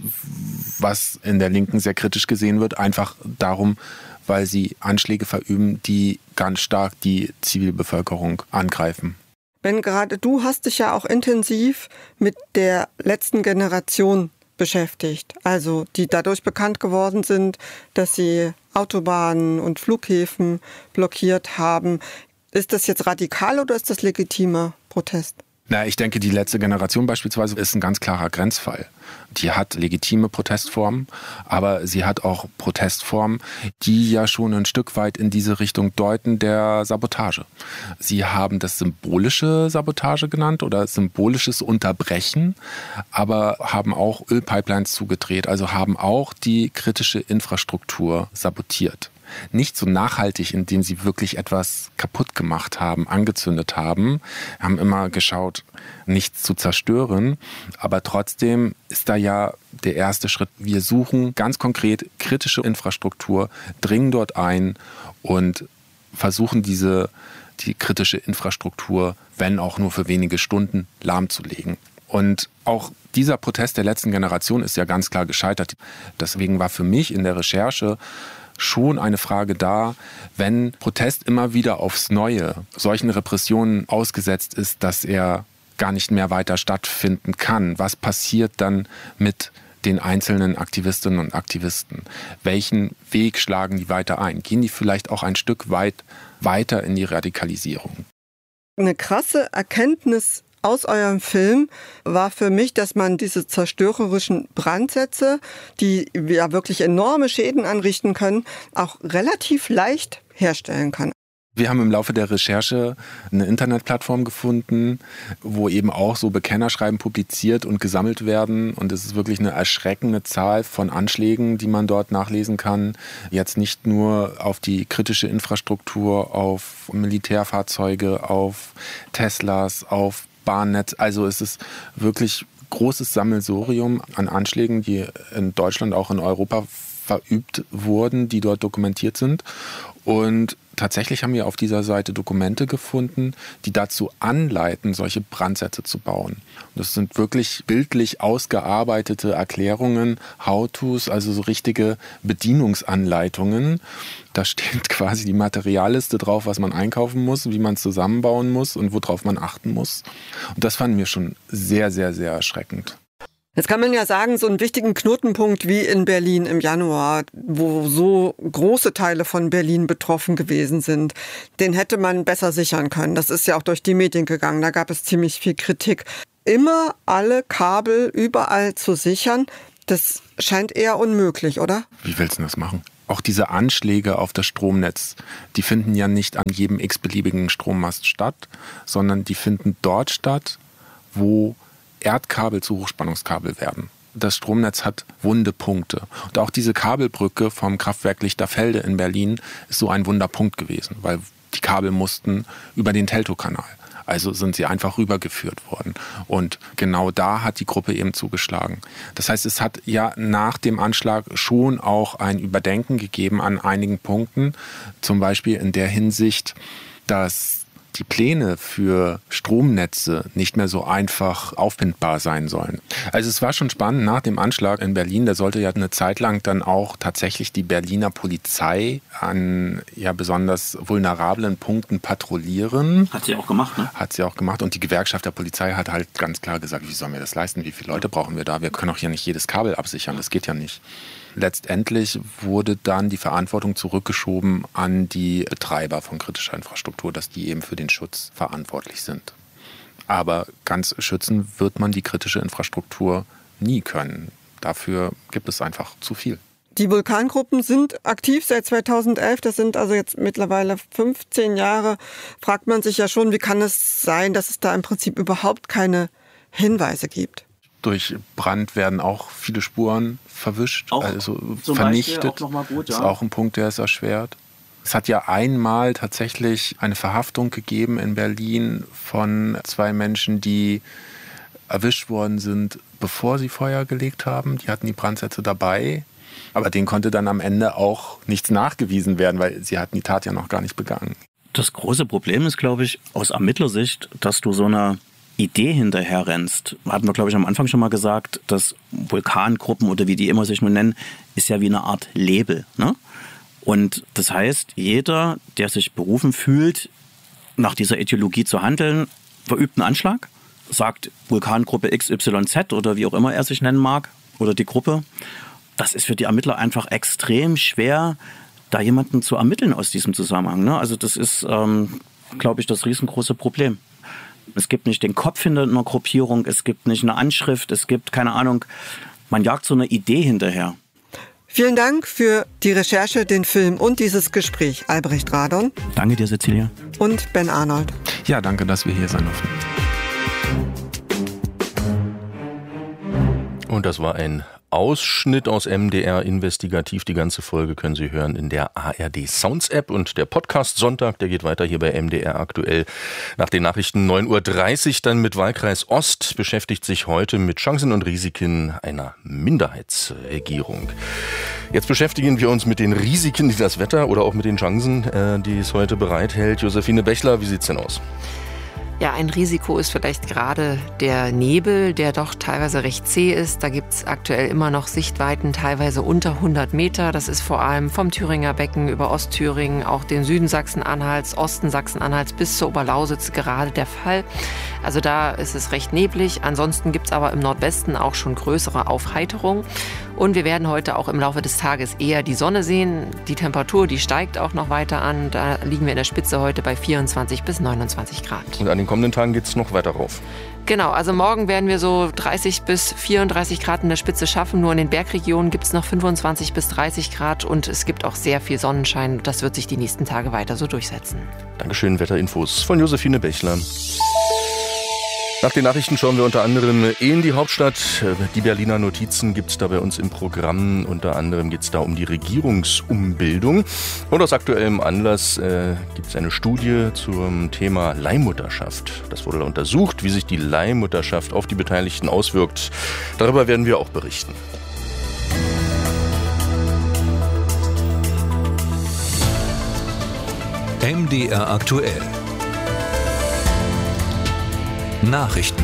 was in der Linken sehr kritisch gesehen wird, einfach darum, weil sie Anschläge verüben, die ganz stark die Zivilbevölkerung angreifen. Ben, gerade du hast dich ja auch intensiv mit der letzten Generation beschäftigt, also die dadurch bekannt geworden sind, dass sie Autobahnen und Flughäfen blockiert haben. Ist das jetzt radikal oder ist das legitimer Protest? Na, ich denke, die letzte Generation beispielsweise ist ein ganz klarer Grenzfall. Die hat legitime Protestformen, aber sie hat auch Protestformen, die ja schon ein Stück weit in diese Richtung deuten der Sabotage. Sie haben das symbolische Sabotage genannt oder symbolisches Unterbrechen, aber haben auch Ölpipelines zugedreht, also haben auch die kritische Infrastruktur sabotiert. Nicht so nachhaltig, indem sie wirklich etwas kaputt gemacht haben, angezündet haben. Wir haben immer geschaut, nichts zu zerstören. Aber trotzdem ist da ja der erste Schritt. Wir suchen ganz konkret kritische Infrastruktur, dringen dort ein und versuchen die kritische Infrastruktur, wenn auch nur für wenige Stunden, lahmzulegen. Und auch dieser Protest der letzten Generation ist ja ganz klar gescheitert. Deswegen war für mich in der Recherche schon eine Frage da, wenn Protest immer wieder aufs Neue solchen Repressionen ausgesetzt ist, dass er gar nicht mehr weiter stattfinden kann. Was passiert dann mit den einzelnen Aktivistinnen und Aktivisten? Welchen Weg schlagen die weiter ein? Gehen die vielleicht auch ein Stück weit weiter in die Radikalisierung? Eine krasse Erkenntnis aus eurem Film war für mich, dass man diese zerstörerischen Brandsätze, die ja wirklich enorme Schäden anrichten können, auch relativ leicht herstellen kann. Wir haben im Laufe der Recherche eine Internetplattform gefunden, wo eben auch so Bekennerschreiben publiziert und gesammelt werden. Und es ist wirklich eine erschreckende Zahl von Anschlägen, die man dort nachlesen kann. Jetzt nicht nur auf die kritische Infrastruktur, auf Militärfahrzeuge, auf Teslas, auf Bahnnetz. Also es ist wirklich großes Sammelsurium an Anschlägen, die in Deutschland, auch in Europa verübt wurden, die dort dokumentiert sind. Und Tatsächlich haben wir auf dieser Seite Dokumente gefunden, die dazu anleiten, solche Brandsätze zu bauen. Und das sind wirklich bildlich ausgearbeitete Erklärungen, How-Tos, also so richtige Bedienungsanleitungen. Da steht quasi die Materialliste drauf, was man einkaufen muss, wie man es zusammenbauen muss und worauf man achten muss. Und das fanden wir schon sehr, sehr, sehr erschreckend. Jetzt kann man ja sagen, so einen wichtigen Knotenpunkt wie in Berlin im Januar, wo so große Teile von Berlin betroffen gewesen sind, den hätte man besser sichern können. Das ist ja auch durch die Medien gegangen, da gab es ziemlich viel Kritik. Immer alle Kabel überall zu sichern, das scheint eher unmöglich, oder? Wie willst du das machen? Auch diese Anschläge auf das Stromnetz, die finden ja nicht an jedem x-beliebigen Strommast statt, sondern die finden dort statt, wo Erdkabel zu Hochspannungskabel werden. Das Stromnetz hat wunde Punkte. Und auch diese Kabelbrücke vom Kraftwerk Lichterfelde in Berlin ist so ein Wunderpunkt gewesen, weil die Kabel mussten über den Teltowkanal. Also sind sie einfach rübergeführt worden. Und genau da hat die Gruppe eben zugeschlagen. Das heißt, es hat ja nach dem Anschlag schon auch ein Überdenken gegeben an einigen Punkten. Zum Beispiel in der Hinsicht, dass die Pläne für Stromnetze nicht mehr so einfach aufbindbar sein sollen. Also es war schon spannend, nach dem Anschlag in Berlin, da sollte ja eine Zeit lang dann auch tatsächlich die Berliner Polizei an ja besonders vulnerablen Punkten patrouillieren. Hat sie auch gemacht, ne? Hat sie auch gemacht. Und die Gewerkschaft der Polizei hat halt ganz klar gesagt, wie sollen wir das leisten? Wie viele Leute brauchen wir da? Wir können auch hier nicht jedes Kabel absichern, das geht ja nicht. Letztendlich wurde dann die Verantwortung zurückgeschoben an die Betreiber von kritischer Infrastruktur, dass die eben für den Schutz verantwortlich sind. Aber ganz schützen wird man die kritische Infrastruktur nie können. Dafür gibt es einfach zu viel. Die Vulkangruppen sind aktiv seit 2011, das sind also jetzt mittlerweile 15 Jahre. Fragt man sich ja schon, wie kann es sein, dass es da im Prinzip überhaupt keine Hinweise gibt? Durch Brand werden auch viele Spuren verwischt, auch also zum vernichtet. Beispiel auch noch mal gut, ja. Ist auch ein Punkt, der es erschwert. Es hat ja einmal tatsächlich eine Verhaftung gegeben in Berlin von 2 Menschen, die erwischt worden sind, bevor sie Feuer gelegt haben. Die hatten die Brandsätze dabei, aber denen konnte dann am Ende auch nichts nachgewiesen werden, weil sie hatten die Tat ja noch gar nicht begangen. Das große Problem ist, glaube ich, aus Ermittlersicht, dass du so einer Idee hinterher rennst. Hatten wir, glaube ich, am Anfang schon mal gesagt, dass Vulkangruppen oder wie die immer sich nun nennen, ist ja wie eine Art Label, ne? Und das heißt, jeder, der sich berufen fühlt, nach dieser Ideologie zu handeln, verübt einen Anschlag, sagt Vulkangruppe XYZ oder wie auch immer er sich nennen mag oder die Gruppe. Das ist für die Ermittler einfach extrem schwer, da jemanden zu ermitteln aus diesem Zusammenhang, ne? Also das ist, glaube ich, das riesengroße Problem. Es gibt nicht den Kopf hinter einer Gruppierung, es gibt nicht eine Anschrift, es gibt, keine Ahnung, man jagt so eine Idee hinterher. Vielen Dank für die Recherche, den Film und dieses Gespräch, Albrecht Radon. Danke dir, Cecilia. Und Ben Arnold. Ja, danke, dass wir hier sein durften. Und das war ein Ausschnitt aus MDR Investigativ. Die ganze Folge können Sie hören in der ARD Sounds App. Und der Podcast Sonntag, der geht weiter hier bei MDR aktuell. Nach den Nachrichten 9.30 Uhr dann mit Wahlkreis Ost, beschäftigt sich heute mit Chancen und Risiken einer Minderheitsregierung. Jetzt beschäftigen wir uns mit den Risiken, die das Wetter oder auch mit den Chancen, die es heute bereithält. Josephine Bechler, wie sieht's denn aus? Ja, ein Risiko ist vielleicht gerade der Nebel, der doch teilweise recht zäh ist. Da gibt es aktuell immer noch Sichtweiten, teilweise unter 100 Meter. Das ist vor allem vom Thüringer Becken über Ostthüringen, auch den Süden Sachsen-Anhalts, Osten Sachsen-Anhalts bis zur Oberlausitz gerade der Fall. Also da ist es recht neblig. Ansonsten gibt es aber im Nordwesten auch schon größere Aufheiterung. Und wir werden heute auch im Laufe des Tages eher die Sonne sehen. Die Temperatur, die steigt auch noch weiter an. Da liegen wir in der Spitze heute bei 24 bis 29 Grad. Und an den kommenden Tagen geht es noch weiter rauf. Genau, also morgen werden wir so 30 bis 34 Grad in der Spitze schaffen. Nur in den Bergregionen gibt es noch 25 bis 30 Grad und es gibt auch sehr viel Sonnenschein. Das wird sich die nächsten Tage weiter so durchsetzen. Dankeschön, Wetterinfos von Josephine Bechler. Nach den Nachrichten schauen wir unter anderem in die Hauptstadt. Die Berliner Notizen gibt es da bei uns im Programm. Unter anderem geht es da um die Regierungsumbildung. Und aus aktuellem Anlass gibt es eine Studie zum Thema Leihmutterschaft. Das wurde da untersucht, wie sich die Leihmutterschaft auf die Beteiligten auswirkt. Darüber werden wir auch berichten. MDR aktuell. Nachrichten.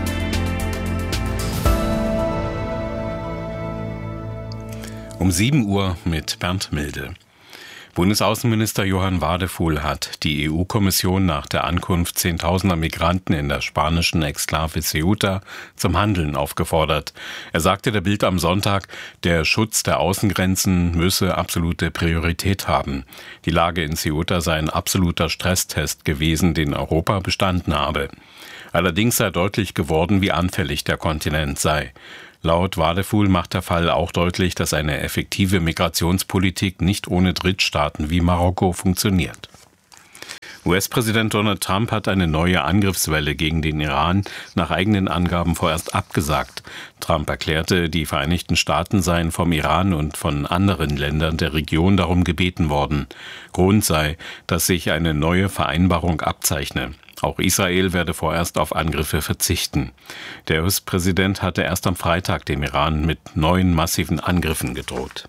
Um 7 Uhr mit Bernd Milde. Bundesaußenminister Johann Wadefuhl hat die EU-Kommission nach der Ankunft zehntausender Migranten in der spanischen Exklave Ceuta zum Handeln aufgefordert. Er sagte der Bild am Sonntag, der Schutz der Außengrenzen müsse absolute Priorität haben. Die Lage in Ceuta sei ein absoluter Stresstest gewesen, den Europa bestanden habe. Allerdings sei deutlich geworden, wie anfällig der Kontinent sei. Laut Wadefuhl macht der Fall auch deutlich, dass eine effektive Migrationspolitik nicht ohne Drittstaaten wie Marokko funktioniert. US-Präsident Donald Trump hat eine neue Angriffswelle gegen den Iran nach eigenen Angaben vorerst abgesagt. Trump erklärte, die Vereinigten Staaten seien vom Iran und von anderen Ländern der Region darum gebeten worden. Grund sei, dass sich eine neue Vereinbarung abzeichne. Auch Israel werde vorerst auf Angriffe verzichten. Der US-Präsident hatte erst am Freitag dem Iran mit neuen massiven Angriffen gedroht.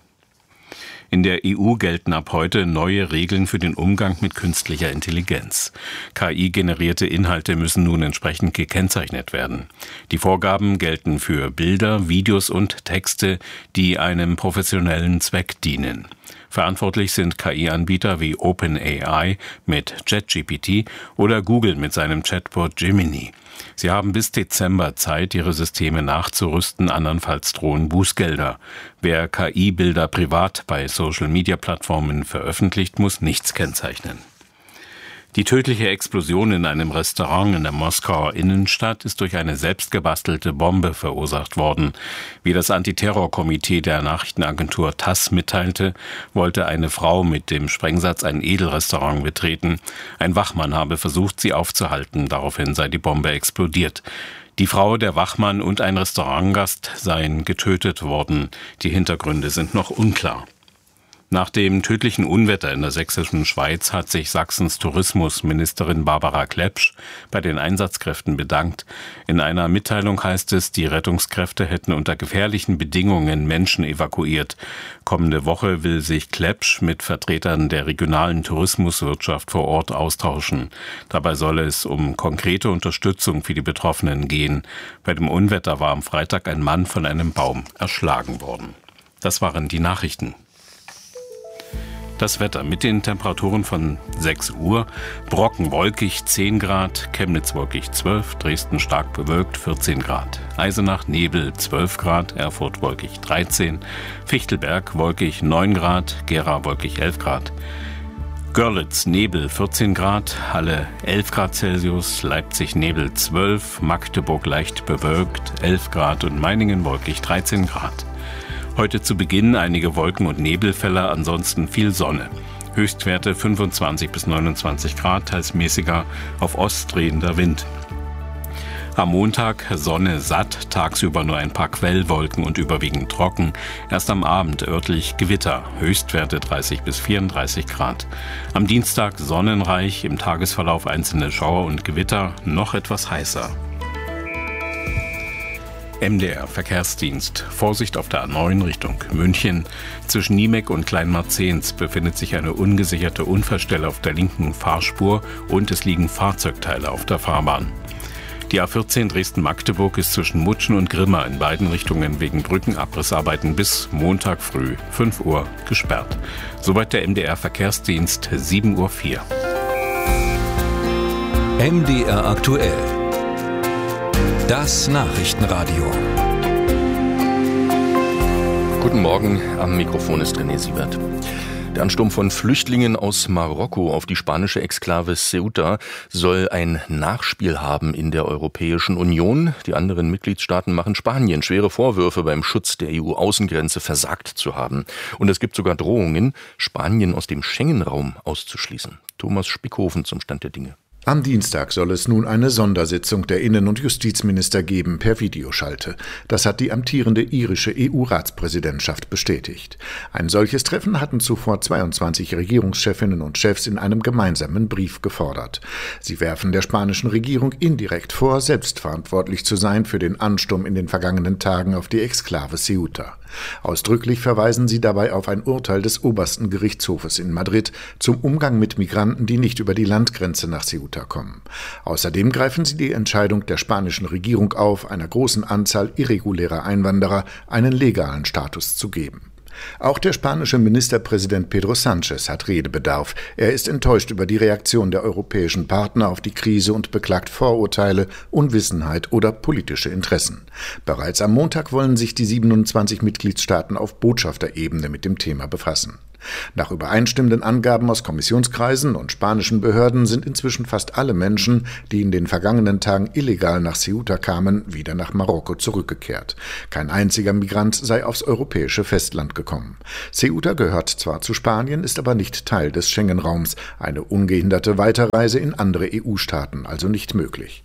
In der EU gelten ab heute neue Regeln für den Umgang mit künstlicher Intelligenz. KI-generierte Inhalte müssen nun entsprechend gekennzeichnet werden. Die Vorgaben gelten für Bilder, Videos und Texte, die einem professionellen Zweck dienen. Verantwortlich sind KI-Anbieter wie OpenAI mit ChatGPT oder Google mit seinem Chatbot Gemini. Sie haben bis Dezember Zeit, ihre Systeme nachzurüsten, andernfalls drohen Bußgelder. Wer KI-Bilder privat bei Social-Media-Plattformen veröffentlicht, muss nichts kennzeichnen. Die tödliche Explosion in einem Restaurant in der Moskauer Innenstadt ist durch eine selbstgebastelte Bombe verursacht worden. Wie das Antiterrorkomitee der Nachrichtenagentur TASS mitteilte, wollte eine Frau mit dem Sprengsatz ein Edelrestaurant betreten. Ein Wachmann habe versucht, sie aufzuhalten. Daraufhin sei die Bombe explodiert. Die Frau, der Wachmann und ein Restaurantgast seien getötet worden. Die Hintergründe sind noch unklar. Nach dem tödlichen Unwetter in der sächsischen Schweiz hat sich Sachsens Tourismusministerin Barbara Klepsch bei den Einsatzkräften bedankt. In einer Mitteilung heißt es, die Rettungskräfte hätten unter gefährlichen Bedingungen Menschen evakuiert. Kommende Woche will sich Klepsch mit Vertretern der regionalen Tourismuswirtschaft vor Ort austauschen. Dabei soll es um konkrete Unterstützung für die Betroffenen gehen. Bei dem Unwetter war am Freitag ein Mann von einem Baum erschlagen worden. Das waren die Nachrichten. Das Wetter mit den Temperaturen von 6 Uhr. Brocken wolkig 10 Grad, Chemnitz wolkig 12, Dresden stark bewölkt 14 Grad. Eisenach Nebel 12 Grad, Erfurt wolkig 13, Fichtelberg wolkig 9 Grad, Gera wolkig 11 Grad. Görlitz Nebel 14 Grad, Halle 11 Grad Celsius, Leipzig Nebel 12, Magdeburg leicht bewölkt 11 Grad und Meiningen wolkig 13 Grad. Heute zu Beginn einige Wolken- und Nebelfälle, ansonsten viel Sonne. Höchstwerte 25 bis 29 Grad, teils mäßiger, auf Ost drehender Wind. Am Montag Sonne satt, tagsüber nur ein paar Quellwolken und überwiegend trocken. Erst am Abend örtlich Gewitter, Höchstwerte 30 bis 34 Grad. Am Dienstag sonnenreich, im Tagesverlauf einzelne Schauer und Gewitter, noch etwas heißer. MDR Verkehrsdienst. Vorsicht auf der A9 Richtung München. Zwischen Niemek und Kleinmarzens befindet sich eine ungesicherte Unfallstelle auf der linken Fahrspur und es liegen Fahrzeugteile auf der Fahrbahn. Die A14 Dresden-Magdeburg ist zwischen Mutschen und Grimma in beiden Richtungen wegen Brückenabrissarbeiten bis Montag früh 5 Uhr gesperrt. Soweit der MDR Verkehrsdienst, 7:04 Uhr. MDR aktuell. Das Nachrichtenradio. Guten Morgen, am Mikrofon ist René Siebert. Der Ansturm von Flüchtlingen aus Marokko auf die spanische Exklave Ceuta soll ein Nachspiel haben in der Europäischen Union. Die anderen Mitgliedstaaten machen Spanien schwere Vorwürfe, beim Schutz der EU-Außengrenze versagt zu haben. Und es gibt sogar Drohungen, Spanien aus dem Schengen-Raum auszuschließen. Thomas Spickhofen zum Stand der Dinge. Am Dienstag soll es nun eine Sondersitzung der Innen- und Justizminister geben per Videoschalte. Das hat die amtierende irische EU-Ratspräsidentschaft bestätigt. Ein solches Treffen hatten zuvor 22 Regierungschefinnen und Chefs in einem gemeinsamen Brief gefordert. Sie werfen der spanischen Regierung indirekt vor, selbstverantwortlich zu sein für den Ansturm in den vergangenen Tagen auf die Exklave Ceuta. Ausdrücklich verweisen sie dabei auf ein Urteil des obersten Gerichtshofes in Madrid zum Umgang mit Migranten, die nicht über die Landgrenze nach Ceuta kommen. Außerdem greifen sie die Entscheidung der spanischen Regierung auf, einer großen Anzahl irregulärer Einwanderer einen legalen Status zu geben. Auch der spanische Ministerpräsident Pedro Sánchez hat Redebedarf. Er ist enttäuscht über die Reaktion der europäischen Partner auf die Krise und beklagt Vorurteile, Unwissenheit oder politische Interessen. Bereits am Montag wollen sich die 27 Mitgliedstaaten auf Botschafterebene mit dem Thema befassen. Nach übereinstimmenden Angaben aus Kommissionskreisen und spanischen Behörden sind inzwischen fast alle Menschen, die in den vergangenen Tagen illegal nach Ceuta kamen, wieder nach Marokko zurückgekehrt. Kein einziger Migrant sei aufs europäische Festland gekommen. Ceuta gehört zwar zu Spanien, ist aber nicht Teil des Schengen-Raums. Eine ungehinderte Weiterreise in andere EU-Staaten also nicht möglich.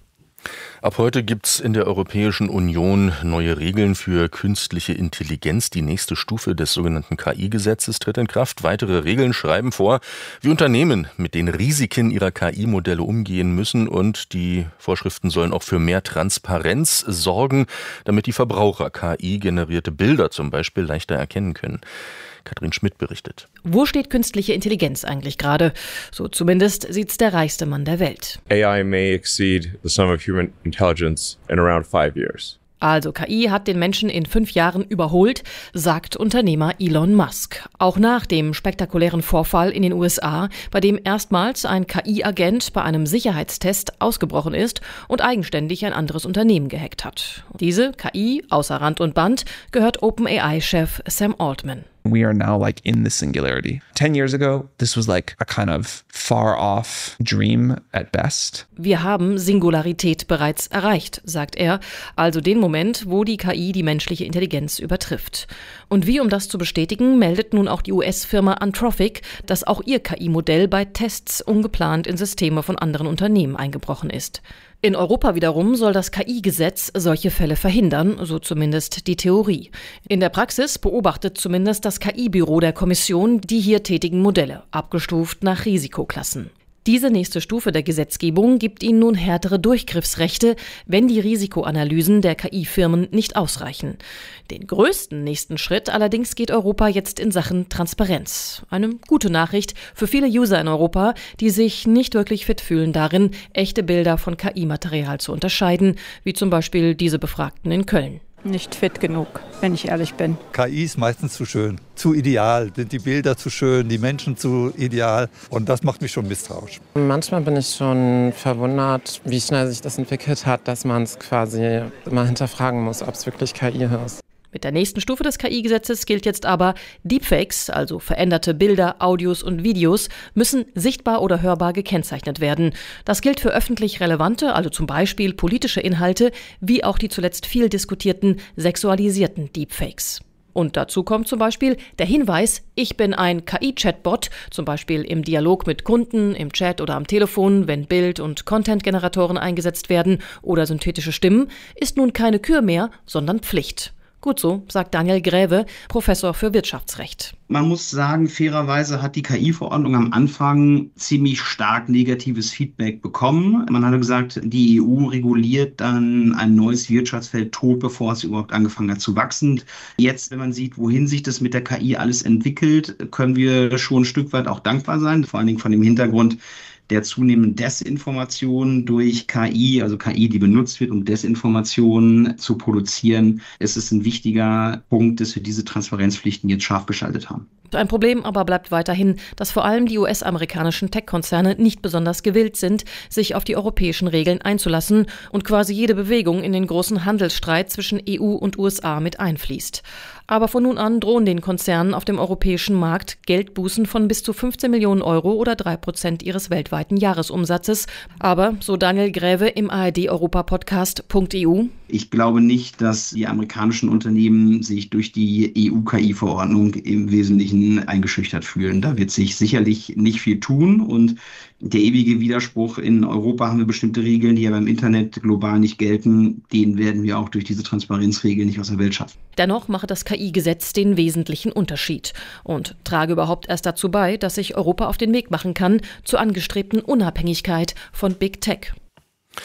Ab heute gibt's in der Europäischen Union neue Regeln für künstliche Intelligenz. Die nächste Stufe des sogenannten KI-Gesetzes tritt in Kraft. Weitere Regeln schreiben vor, wie Unternehmen mit den Risiken ihrer KI-Modelle umgehen müssen. Und die Vorschriften sollen auch für mehr Transparenz sorgen, damit die Verbraucher KI-generierte Bilder zum Beispiel leichter erkennen können. Katrin Schmidt berichtet. Wo steht künstliche Intelligenz eigentlich gerade? So zumindest sieht's der reichste Mann der Welt. AI may exceed the sum of human intelligence in around 5 years. Also KI hat den Menschen in 5 Jahren überholt, sagt Unternehmer Elon Musk. Auch nach dem spektakulären Vorfall in den USA, bei dem erstmals ein KI-Agent bei einem Sicherheitstest ausgebrochen ist und eigenständig ein anderes Unternehmen gehackt hat. Diese KI, außer Rand und Band, gehört OpenAI-Chef Sam Altman. We are now like in the singularity. 10 years ago, this was like a kind of far off dream at best. Wir haben Singularität bereits erreicht, sagt er, also den Moment, wo die KI die menschliche Intelligenz übertrifft. Und wie, um das zu bestätigen, meldet nun auch die US-Firma Anthropic, dass auch ihr KI-Modell bei Tests ungeplant in Systeme von anderen Unternehmen eingebrochen ist. In Europa wiederum soll das KI-Gesetz solche Fälle verhindern, so zumindest die Theorie. In der Praxis beobachtet zumindest das KI-Büro der Kommission die hier tätigen Modelle, abgestuft nach Risikoklassen. Diese nächste Stufe der Gesetzgebung gibt ihnen nun härtere Durchgriffsrechte, wenn die Risikoanalysen der KI-Firmen nicht ausreichen. Den größten nächsten Schritt allerdings geht Europa jetzt in Sachen Transparenz. Eine gute Nachricht für viele User in Europa, die sich nicht wirklich fit fühlen darin, echte Bilder von KI-Material zu unterscheiden, wie zum Beispiel diese Befragten in Köln. Nicht fit genug, wenn ich ehrlich bin. KI ist meistens zu schön, zu ideal, sind die Bilder zu schön, die Menschen zu ideal und das macht mich schon misstrauisch. Manchmal bin ich schon verwundert, wie schnell sich das entwickelt hat, dass man es quasi mal hinterfragen muss, ob es wirklich KI ist. Mit der nächsten Stufe des KI-Gesetzes gilt jetzt aber, Deepfakes, also veränderte Bilder, Audios und Videos, müssen sichtbar oder hörbar gekennzeichnet werden. Das gilt für öffentlich relevante, also zum Beispiel politische Inhalte, wie auch die zuletzt viel diskutierten sexualisierten Deepfakes. Und dazu kommt zum Beispiel der Hinweis, ich bin ein KI-Chatbot, zum Beispiel im Dialog mit Kunden, im Chat oder am Telefon, wenn Bild- und Content-Generatoren eingesetzt werden oder synthetische Stimmen, ist nun keine Kür mehr, sondern Pflicht. Gut so, sagt Daniel Gräve, Professor für Wirtschaftsrecht. Man muss sagen, fairerweise hat die KI-Verordnung am Anfang ziemlich stark negatives Feedback bekommen. Man hatte gesagt, die EU reguliert dann ein neues Wirtschaftsfeld tot, bevor es überhaupt angefangen hat zu wachsen. Jetzt, wenn man sieht, wohin sich das mit der KI alles entwickelt, können wir schon ein Stück weit auch dankbar sein, vor allen Dingen von dem Hintergrund der zunehmenden Desinformation durch KI, also KI, die benutzt wird, um Desinformation zu produzieren. Es ist ein wichtiger Punkt, dass wir diese Transparenzpflichten jetzt scharf geschaltet haben. Ein Problem aber bleibt weiterhin, dass vor allem die US-amerikanischen Tech-Konzerne nicht besonders gewillt sind, sich auf die europäischen Regeln einzulassen und quasi jede Bewegung in den großen Handelsstreit zwischen EU und USA mit einfließt. Aber von nun an drohen den Konzernen auf dem europäischen Markt Geldbußen von bis zu 15 Millionen Euro oder 3% ihres weltweiten Jahresumsatzes. Aber, so Daniel Gräve im ARD-Europa-Podcast.eu: Ich glaube nicht, dass die amerikanischen Unternehmen sich durch die EU-KI-Verordnung im Wesentlichen eingeschüchtert fühlen. Da wird sich sicherlich nicht viel tun und der ewige Widerspruch, in Europa haben wir bestimmte Regeln, die ja beim Internet global nicht gelten, den werden wir auch durch diese Transparenzregeln nicht aus der Welt schaffen. Dennoch mache das KI-Gesetz den wesentlichen Unterschied und trage überhaupt erst dazu bei, dass sich Europa auf den Weg machen kann zur angestrebten Unabhängigkeit von Big Tech.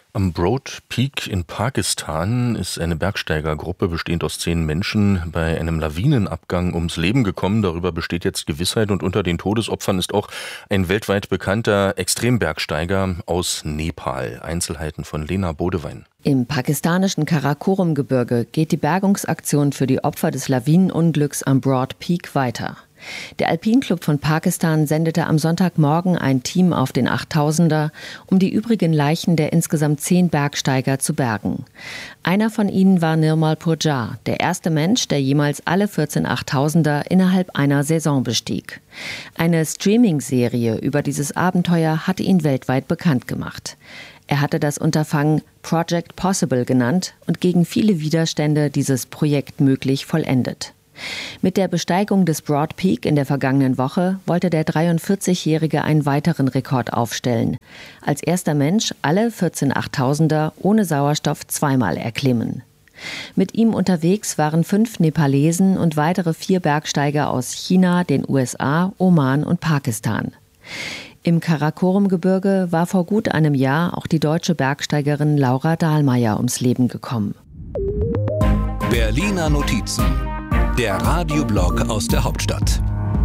Am Broad Peak in Pakistan ist eine Bergsteigergruppe bestehend aus 10 Menschen bei einem Lawinenabgang ums Leben gekommen. Darüber besteht jetzt Gewissheit und unter den Todesopfern ist auch ein weltweit bekannter Extrembergsteiger aus Nepal. Einzelheiten von Lena Bodewein. Im pakistanischen Karakorum-Gebirge geht die Bergungsaktion für die Opfer des Lawinenunglücks am Broad Peak weiter. Der Alpinclub von Pakistan sendete am Sonntagmorgen ein Team auf den 8000er, um die übrigen Leichen der insgesamt 10 Bergsteiger zu bergen. Einer von ihnen war Nirmal Purjar, der erste Mensch, der jemals alle 14 8000er innerhalb einer Saison bestieg. Eine Streaming-Serie über dieses Abenteuer hatte ihn weltweit bekannt gemacht. Er hatte das Unterfangen Project Possible genannt und gegen viele Widerstände dieses Projekt möglich vollendet. Mit der Besteigung des Broad Peak in der vergangenen Woche wollte der 43-Jährige einen weiteren Rekord aufstellen. Als erster Mensch alle 14 8000er ohne Sauerstoff zweimal erklimmen. Mit ihm unterwegs waren 5 Nepalesen und weitere 4 Bergsteiger aus China, den USA, Oman und Pakistan. Im Karakorum-Gebirge war vor gut einem Jahr auch die deutsche Bergsteigerin Laura Dahlmeier ums Leben gekommen. Berliner Notizen. Der Radioblog aus der Hauptstadt.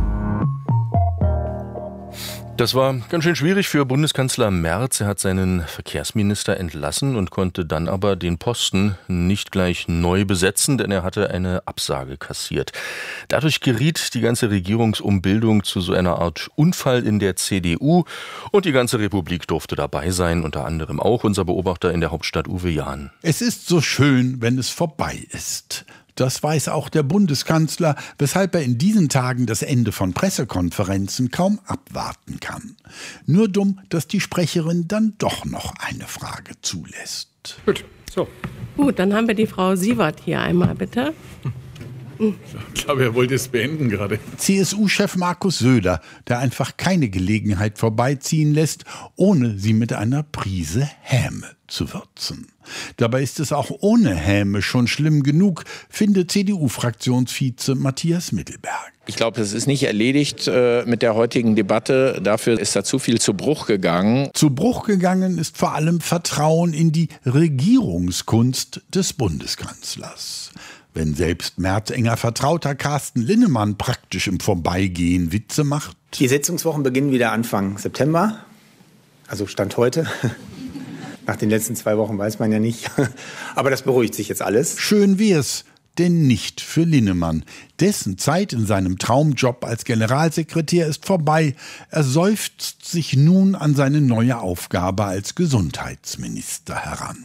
Das war ganz schön schwierig für Bundeskanzler Merz. Er hat seinen Verkehrsminister entlassen und konnte dann aber den Posten nicht gleich neu besetzen, denn er hatte eine Absage kassiert. Dadurch geriet die ganze Regierungsumbildung zu so einer Art Unfall in der CDU und die ganze Republik durfte dabei sein, unter anderem auch unser Beobachter in der Hauptstadt Uwe Jahn. Es ist so schön, wenn es vorbei ist. Das weiß auch der Bundeskanzler, weshalb er in diesen Tagen das Ende von Pressekonferenzen kaum abwarten kann. Nur dumm, dass die Sprecherin dann doch noch eine Frage zulässt. Gut, so. Gut, dann haben wir die Frau Siewert hier einmal, bitte. Ich glaube, er wollte es beenden gerade. CSU-Chef Markus Söder, der einfach keine Gelegenheit vorbeiziehen lässt, ohne sie mit einer Prise Häme zu würzen. Dabei ist es auch ohne Häme schon schlimm genug, findet CDU-Fraktionsvize Matthias Mittelberg. Ich glaube, es ist nicht erledigt mit der heutigen Debatte. Dafür ist da zu viel zu Bruch gegangen. Zu Bruch gegangen ist vor allem Vertrauen in die Regierungskunst des Bundeskanzlers. Wenn selbst Merz enger Vertrauter Carsten Linnemann praktisch im Vorbeigehen Witze macht. Die Sitzungswochen beginnen wieder Anfang September, also Stand heute. Nach den letzten 2 Wochen weiß man ja nicht. Aber das beruhigt sich jetzt alles. Schön wär's, denn nicht für Linnemann. Dessen Zeit in seinem Traumjob als Generalsekretär ist vorbei. Er seufzt sich nun an seine neue Aufgabe als Gesundheitsminister heran.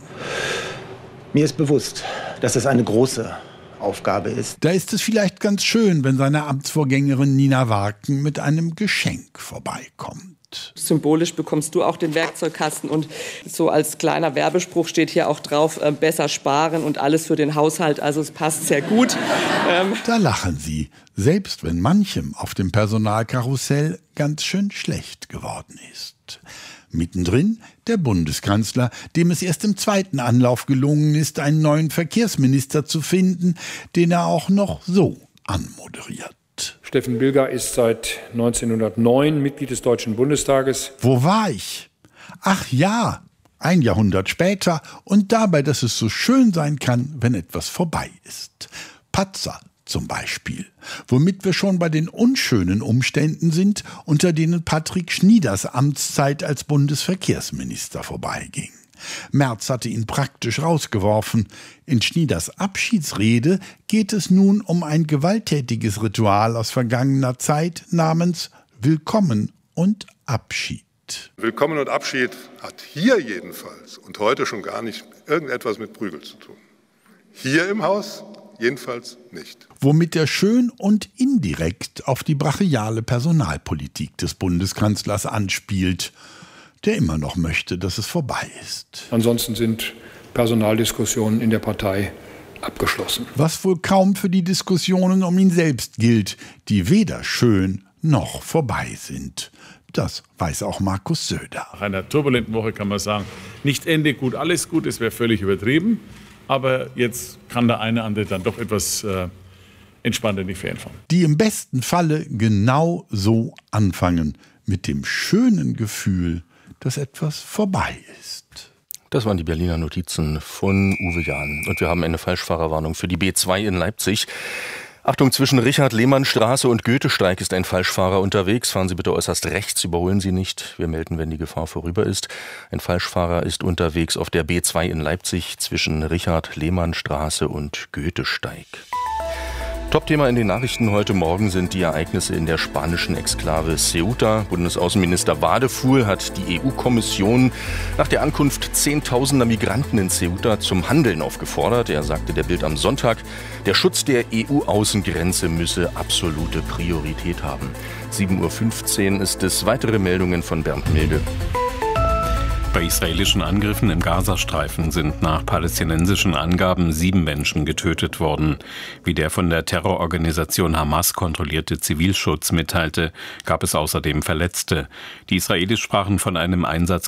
Mir ist bewusst, dass es eine große Aufgabe ist. Da ist es vielleicht ganz schön, wenn seine Amtsvorgängerin Nina Warken mit einem Geschenk vorbeikommt. Symbolisch bekommst du auch den Werkzeugkasten und so als kleiner Werbespruch steht hier auch drauf, besser sparen und alles für den Haushalt, also es passt sehr gut. Da lachen sie, selbst wenn manchem auf dem Personalkarussell ganz schön schlecht geworden ist. Mittendrin der Bundeskanzler, dem es erst im 2. Anlauf gelungen ist, einen neuen Verkehrsminister zu finden, den er auch noch so anmoderiert. Steffen Bilger ist seit 1909 Mitglied des Deutschen Bundestages. Wo war ich? Ach ja, 1 Jahrhundert später und dabei, dass es so schön sein kann, wenn etwas vorbei ist. Patzer zum Beispiel, womit wir schon bei den unschönen Umständen sind, unter denen Patrick Schnieders Amtszeit als Bundesverkehrsminister vorbeiging. Merz hatte ihn praktisch rausgeworfen. In Schnieders Abschiedsrede geht es nun um ein gewalttätiges Ritual aus vergangener Zeit namens Willkommen und Abschied. Willkommen und Abschied hat hier jedenfalls und heute schon gar nicht irgendetwas mit Prügel zu tun. Hier im Haus jedenfalls nicht. Womit er schön und indirekt auf die brachiale Personalpolitik des Bundeskanzlers anspielt, der immer noch möchte, dass es vorbei ist. Ansonsten sind Personaldiskussionen in der Partei abgeschlossen. Was wohl kaum für die Diskussionen um ihn selbst gilt, die weder schön noch vorbei sind. Das weiß auch Markus Söder. Nach einer turbulenten Woche kann man sagen, nicht Ende gut, alles gut, es wäre völlig übertrieben. Aber jetzt kann der eine andere dann doch etwas entspannter in die Ferien fahren. Die im besten Falle genau so anfangen, mit dem schönen Gefühl, dass etwas vorbei ist. Das waren die Berliner Notizen von Uwe Jahn. Und wir haben eine Falschfahrerwarnung für die B2 in Leipzig. Achtung, zwischen Richard-Lehmann-Straße und Goethesteig ist ein Falschfahrer unterwegs. Fahren Sie bitte äußerst rechts, überholen Sie nicht. Wir melden, wenn die Gefahr vorüber ist. Ein Falschfahrer ist unterwegs auf der B2 in Leipzig zwischen Richard-Lehmann-Straße und Goethesteig. Top-Thema in den Nachrichten heute Morgen sind die Ereignisse in der spanischen Exklave Ceuta. Bundesaußenminister Wadefuhl hat die EU-Kommission nach der Ankunft Zehntausender Migranten in Ceuta zum Handeln aufgefordert. Er sagte der Bild am Sonntag, der Schutz der EU-Außengrenze müsse absolute Priorität haben. 7:15 Uhr ist es. Weitere Meldungen von Bernd Milde. Bei israelischen Angriffen im Gazastreifen sind nach palästinensischen Angaben 7 Menschen getötet worden. Wie der von der Terrororganisation Hamas kontrollierte Zivilschutz mitteilte, gab es außerdem Verletzte. Die Israelis sprachen von einem Einsatz